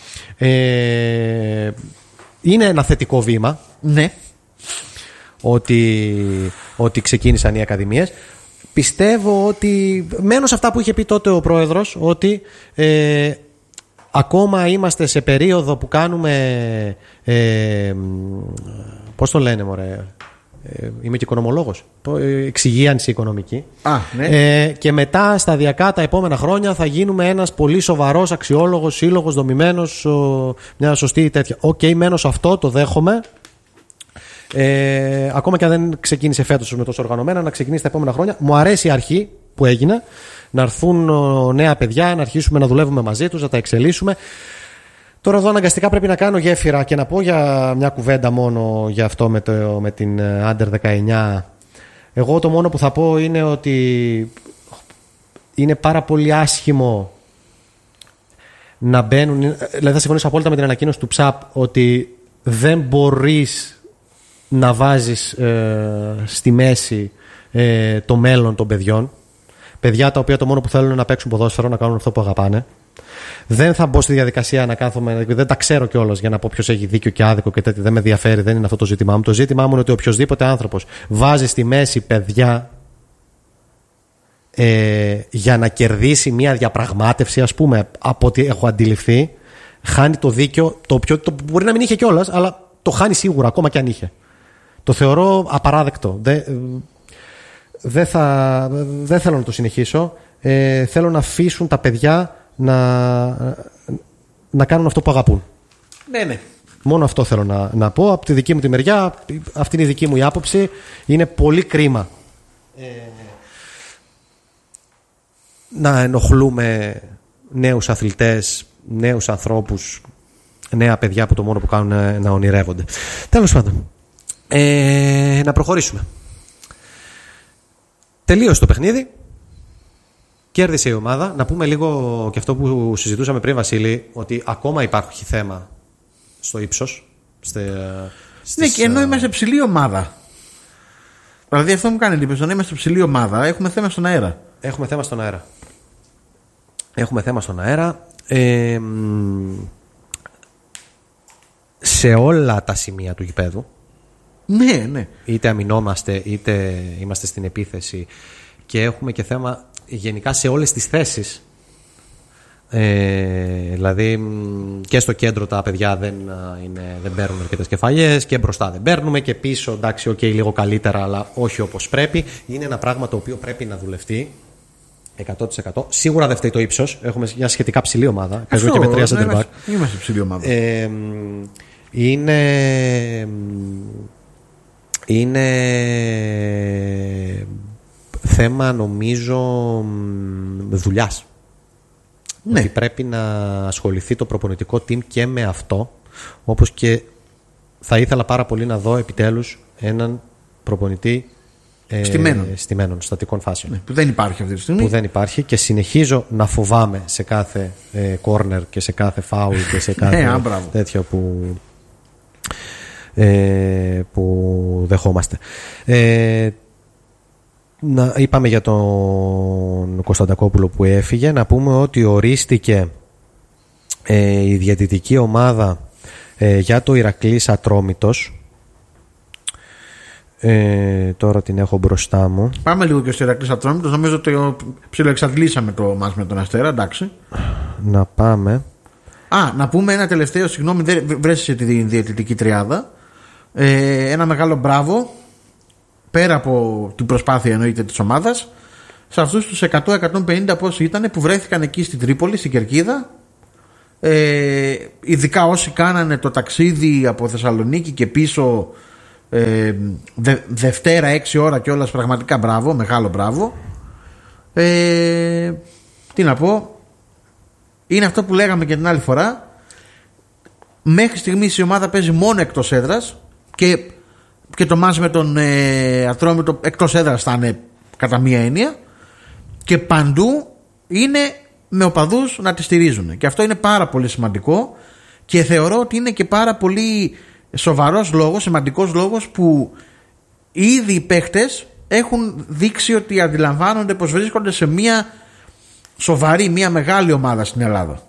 Ε, είναι ένα θετικό βήμα. Ναι. Ότι, ότι ξεκίνησαν οι ακαδημίες. Πιστεύω ότι μένω σε αυτά που είχε πει τότε ο πρόεδρος, ότι ε, ακόμα είμαστε σε περίοδο που κάνουμε ε, πώς το λένε μωρέ, ε, είμαι και οικονομολόγος, εξυγίανση οικονομική. Α, ναι. ε, και μετά σταδιακά τα επόμενα χρόνια θα γίνουμε ένας πολύ σοβαρός, αξιόλογος, σύλλογος, δομημένος, ο, μια σωστή τέτοια. Οκ, okay, μένω σε αυτό, το δέχομαι. Ε, ακόμα και αν δεν ξεκίνησε φέτος με τόσο οργανωμένα, να ξεκινήσει τα επόμενα χρόνια. Μου αρέσει η αρχή που έγινε, να έρθουν νέα παιδιά, να αρχίσουμε να δουλεύουμε μαζί τους, να τα εξελίσσουμε. Τώρα εδώ αναγκαστικά πρέπει να κάνω γέφυρα και να πω για μια κουβέντα μόνο για αυτό με, το, με την Under δεκαεννιά. Εγώ το μόνο που θα πω είναι ότι είναι πάρα πολύ άσχημο να μπαίνουν. Δηλαδή θα συμφωνήσω απόλυτα με την ανακοίνωση του ΨΑΠ ότι δεν μπορείς να βάζεις ε, στη μέση ε, το μέλλον των παιδιών. Παιδιά τα οποία το μόνο που θέλουν είναι να παίξουν ποδόσφαιρο, να κάνουν αυτό που αγαπάνε. Δεν θα μπω στη διαδικασία να κάθομαι, δεν τα ξέρω κιόλας για να πω ποιος έχει δίκιο και άδικο και τέτοια. Δεν με ενδιαφέρει, δεν είναι αυτό το ζήτημά μου. Το ζήτημά μου είναι ότι οποιοδήποτε άνθρωπος βάζει στη μέση παιδιά ε, για να κερδίσει μια διαπραγμάτευση, ας πούμε, από ό,τι έχω αντιληφθεί, χάνει το δίκιο, το οποίο το μπορεί να μην είχε κιόλας, αλλά το χάνει σίγουρα, ακόμα κι αν είχε. Το θεωρώ απαράδεκτο. Δεν, δεν, θα, δεν θέλω να το συνεχίσω. Ε, θέλω να αφήσουν τα παιδιά να, να κάνουν αυτό που αγαπούν. Ναι, ναι. Μόνο αυτό θέλω να, να πω. Από τη δική μου τη μεριά, αυτή είναι η δική μου η άποψη. Είναι πολύ κρίμα ε, να ενοχλούμε νέους αθλητές, νέους ανθρώπους, νέα παιδιά που το μόνο που κάνουν είναι να ονειρεύονται. Τέλος πάντων. Ε, να προχωρήσουμε. Τελείωσε το παιχνίδι. Κέρδισε η ομάδα. Να πούμε λίγο και αυτό που συζητούσαμε πριν, Βασίλη, ότι ακόμα υπάρχει θέμα στο ύψος. Στε, στις, ναι, και ενώ είμαστε ψηλή ομάδα. Δηλαδή αυτό μου κάνει εντύπωση. Ενώ είμαστε ψηλή ομάδα, έχουμε θέμα στον αέρα. Έχουμε θέμα στον αέρα. Έχουμε θέμα στον αέρα. Ε, σε όλα τα σημεία του γηπέδου. Ναι, ναι. Είτε αμυνόμαστε, είτε είμαστε στην επίθεση. Και έχουμε και θέμα γενικά σε όλες τις θέσεις. Ε, δηλαδή και στο κέντρο τα παιδιά δεν, είναι, δεν παίρνουν αρκετές κεφαλιές, και μπροστά δεν παίρνουμε, και πίσω εντάξει, okay, λίγο καλύτερα, αλλά όχι όπως πρέπει. Είναι ένα πράγμα το οποίο πρέπει να δουλευτεί εκατό τοις εκατό. Σίγουρα δεν φταίει το ύψος. Έχουμε μια σχετικά ψηλή ομάδα. Παίζουμε και με τρία center back. Είμαστε ψηλή ομάδα. Ε, είναι. Είναι θέμα, νομίζω, δουλειάς. Ναι. Ότι πρέπει να ασχοληθεί το προπονητικό team και με αυτό, όπως και θα ήθελα πάρα πολύ να δω επιτέλους έναν προπονητή ε, στημένων. στημένων, στατικών φάσεων. Ναι, που δεν υπάρχει αυτή τη στιγμή. Που δεν υπάρχει, και συνεχίζω να φοβάμαι σε κάθε ε, corner και σε κάθε foul και σε κάθε ναι, τέτοιο που... ε, που δεχόμαστε. Ε, να, είπαμε για τον Κωνσταντακόπουλο που έφυγε. Να πούμε ότι ορίστηκε ε, η διαιτητική ομάδα ε, για το Ηρακλής Ατρόμητος. Ε, τώρα την έχω μπροστά μου. Πάμε λίγο και στο Ηρακλής Ατρόμητος. Νομίζω ότι ψιλοεξαντλήσαμε το μάτς με τον Αστέρα. Εντάξει. Να πάμε. Α, να πούμε ένα τελευταίο, συγγνώμη, δεν βρέσεις τη διαιτητική τριάδα. Ε, ένα μεγάλο μπράβο, πέρα από την προσπάθεια εννοείται της ομάδας, σε αυτούς τους εκατό με εκατόν πενήντα πόσοι ήταν που βρέθηκαν εκεί στην Τρίπολη, στην Κερκίδα. Ε, ειδικά όσοι κάνανε το ταξίδι από Θεσσαλονίκη και πίσω, ε, δε, Δευτέρα έξι ώρα και όλας, πραγματικά μπράβο, μεγάλο μπράβο. Ε, τι να πω, είναι αυτό που λέγαμε και την άλλη φορά. Μέχρι στιγμής η ομάδα παίζει μόνο εκτός έδρας και, και το μάτς με τον ε, Ατρόμητο εκτός έδρας θα είναι κατά μία έννοια, και παντού είναι με οπαδούς να τη στηρίζουν, και αυτό είναι πάρα πολύ σημαντικό και θεωρώ ότι είναι και πάρα πολύ σοβαρός λόγος, σημαντικός λόγος που ήδη οι παίχτες έχουν δείξει ότι αντιλαμβάνονται πως βρίσκονται σε μία σοβαρή, μία μεγάλη ομάδα στην Ελλάδα.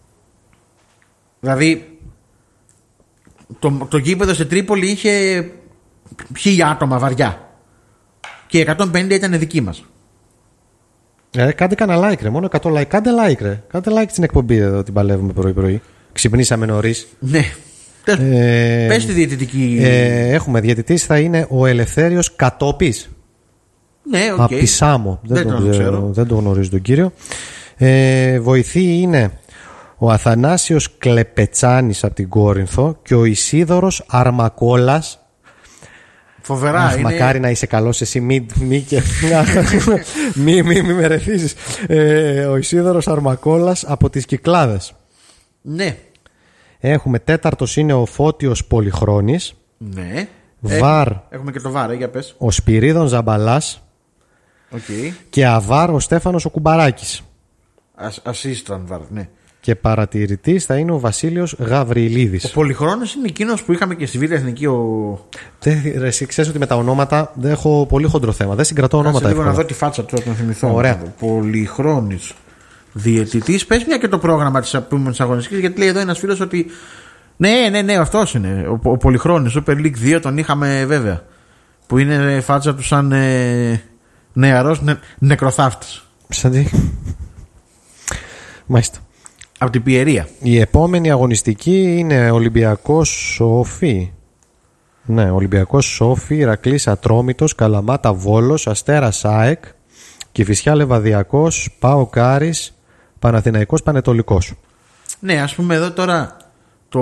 Δηλαδή το, το γήπεδο σε Τρίπολη είχε χίλια άτομα βαριά και εκατόν πενήντα ήταν δική μας. Ε, κάντε κανένα like ρε, μόνο εκατό like. Κάντε like ρε, κάντε like στην εκπομπή εδώ, την παλεύουμε πρωί πρωί. Ξυπνήσαμε νωρίς. Ναι. Ε, Πες τη διαιτητική. ε, Έχουμε διαιτητής, θα είναι ο Ελευθέριος Κατόπης. Ναι, okay. Από τη Σάμο. Δεν, δεν, τον, τον ξέρω. δεν τον γνωρίζω τον κύριο. ε, Βοηθοί είναι ο Αθανάσιος Κλεπετσάνης από την Κόρινθο και ο Ισίδωρος Αρμακόλας. Φοβερά. Αχ, είναι... μακάρι να είσαι καλός εσύ, μη, μη, μη, μη, μη με ρεθίσεις. ε, Ο Ισίδωρος Αρμακόλας από τις Κυκλάδες. Ναι. Έχουμε τέταρτος είναι ο Φώτιος Πολυχρόνης. Ναι. Βαρ. Έχουμε, έχουμε και το βαρ, ε, για πες. Ο Σπυρίδων Ζαμπαλάς. Okay. Και αβάρ ο Στέφανος ο Κουμπαράκης. Assistant βαρ, ναι. Και παρατηρητής θα είναι ο Βασίλειος Γαβριλίδης. Ο Πολυχρόνος είναι εκείνος που είχαμε και στη Β' Εθνική. Ο... Δεν, ρε, εσύ ξέρεις ότι με τα ονόματα δεν έχω πολύ χοντρό θέμα. Δεν συγκρατώ ονόματα. Κάτσε λίγο εύκολα. να δω τη φάτσα του, να θυμηθώ. Ωραία. Πολυχρόνης διαιτητής. Πες μια και το πρόγραμμα της επόμενης αγωνιστικής, γιατί λέει εδώ ένας φίλος ότι ναι, ναι, ναι, αυτός είναι. Ο, ο Πολυχρόνης, Super League δύο τον είχαμε βέβαια. Που είναι φάτσα του σαν ε, νεαρός νε, νεκροθάφτης. Σαν τι. Μάλιστα. Από την Πιερία. Η επόμενη αγωνιστική είναι Ολυμπιακός Σόφι. Ναι, Ολυμπιακός Σόφι, Ηρακλής Ατρόμητος, Καλαμάτα Βόλος, Αστέρας ΑΕΚ, Κηφισιά Λεβαδιακός, ΠΑΟΚ Άρης, Παναθηναϊκός Πανετολικός. Ναι, ας πούμε εδώ τώρα το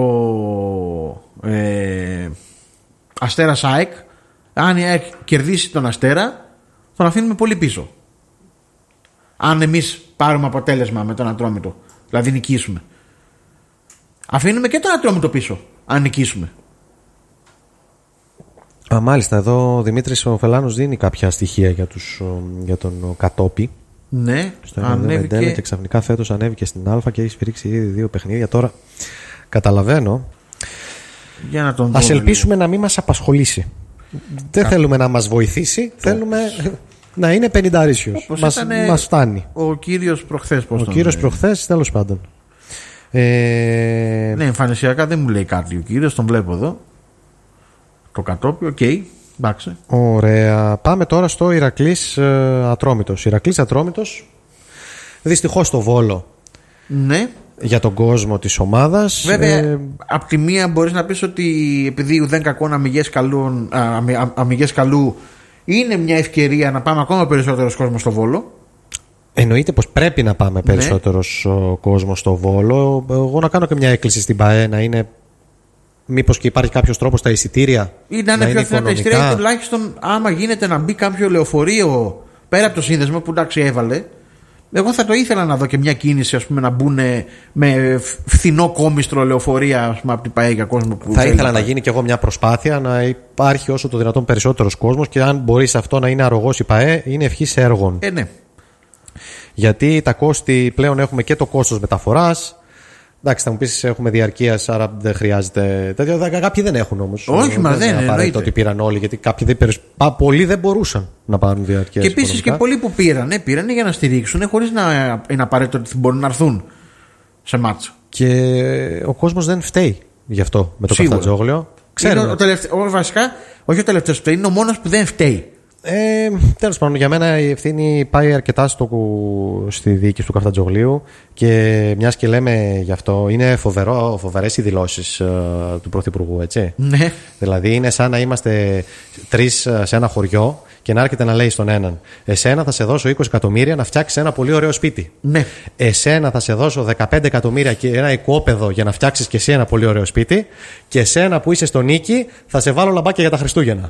ε, Αστέρας ΑΕΚ, αν η ΑΕΚ κερδίσει τον Αστέρα, τον αφήνουμε πολύ πίσω. Αν εμείς πάρουμε αποτέλεσμα με τον Ατρόμητο, δηλαδή νικήσουμε, αφήνουμε και τον Ατρόμητο πίσω αν νικήσουμε. Α, μάλιστα, εδώ ο Δημήτρης ο Φελάνος δίνει κάποια στοιχεία για, τους, για τον Κατόπη. Ναι, στο ανέβηκε και ξαφνικά φέτος ανέβηκε στην Α και έχει σφυρίξει ήδη δύο παιχνίδια. Τώρα καταλαβαίνω. Για να τον Ας ελπίσουμε λίγο να μην μας απασχολήσει. Δεν Κα... θέλουμε να μας βοηθήσει, το... θέλουμε να είναι πενηνταρίσιος. Μας, μας φτάνει. Ο κύριος προχθές. Πώς ο κύριος προχθές, τέλος πάντων. Ε... Ναι, εμφανισιακά δεν μου λέει κάτι ο κύριος, τον βλέπω εδώ. Το Κατόπι, οκ. Okay. Εντάξει. Ωραία. Πάμε τώρα στο Ηρακλής ε, Ατρόμητος. Ηρακλής Ατρόμητος, δυστυχώς στο Βόλο. Ναι. Για τον κόσμο της ομάδας. Βέβαια, ε... απ' τη μία μπορείς να πεις ότι επειδή ουδέν κακόν αμυγές καλού, αμυγές καλού, είναι μια ευκαιρία να πάμε ακόμα περισσότερος κόσμος στο Βόλο. Εννοείται πως πρέπει να πάμε περισσότερος ναι. κόσμος στο Βόλο. Εγώ να κάνω και μια έκκληση στην ΠΑΕ να είναι. Μήπως και υπάρχει κάποιος τρόπος στα εισιτήρια ή να είναι πιο φθηνά τα εισιτήρια, ή τουλάχιστον άμα γίνεται να μπει κάποιο λεωφορείο πέρα από το σύνδεσμο που εντάξει έβαλε. Εγώ θα το ήθελα να δω και μια κίνηση, ας πούμε, να μπουν με φθηνό κόμιστρο λεωφορεία, ας πούμε, από την ΠΑΕ για κόσμο που. Θα ήθελα να, να γίνει κι εγώ μια προσπάθεια να υπάρχει όσο το δυνατόν περισσότερος κόσμος και αν μπορεί σε αυτό να είναι αρρωγός η ΠΑΕ, είναι ευχής έργων. Ε, ναι. Γιατί τα κόστη πλέον έχουμε και το κόστος μεταφοράς. Εντάξει, θα μου πει έχουμε διαρκείας, άρα δεν χρειάζεται. Τέτοιο, κάποιοι δεν έχουν όμως. Όχι, μα δεν είναι. Είναι απαραίτητο ότι πήραν όλοι, γιατί κάποιοι δεν, πολλοί δεν μπορούσαν να πάρουν διαρκείας. Και επίσης και πολλοί που πήραν, πήραν για να στηρίξουν χωρίς να είναι απαραίτητο ότι μπορούν να έρθουν σε μάτσο. Και ο κόσμος δεν φταίει γι' αυτό με το Καφτατζόγλιο. Ξέρουμε. Ο τελευταί, βασικά, όχι ο τελευταίος φταίει, είναι ο μόνος που δεν φταίει. Ε, τέλος πάντων, για μένα η ευθύνη πάει αρκετά στο, στη διοίκηση του Καφτατζογλίου και μιας και λέμε γι' αυτό, είναι φοβερό, φοβερές οι δηλώσεις uh, του Πρωθυπουργού, έτσι. Ναι. Δηλαδή είναι σαν να είμαστε τρεις σε ένα χωριό και να έρχεται να λέει στον έναν: εσένα θα σε δώσω είκοσι εκατομμύρια να φτιάξεις ένα πολύ ωραίο σπίτι. Ναι. Εσένα θα σε δώσω δεκαπέντε εκατομμύρια και ένα οικόπεδο για να φτιάξεις και εσύ ένα πολύ ωραίο σπίτι. Και εσένα που είσαι στο νίκη θα σε βάλω λαμπάκια για τα Χριστούγεννα.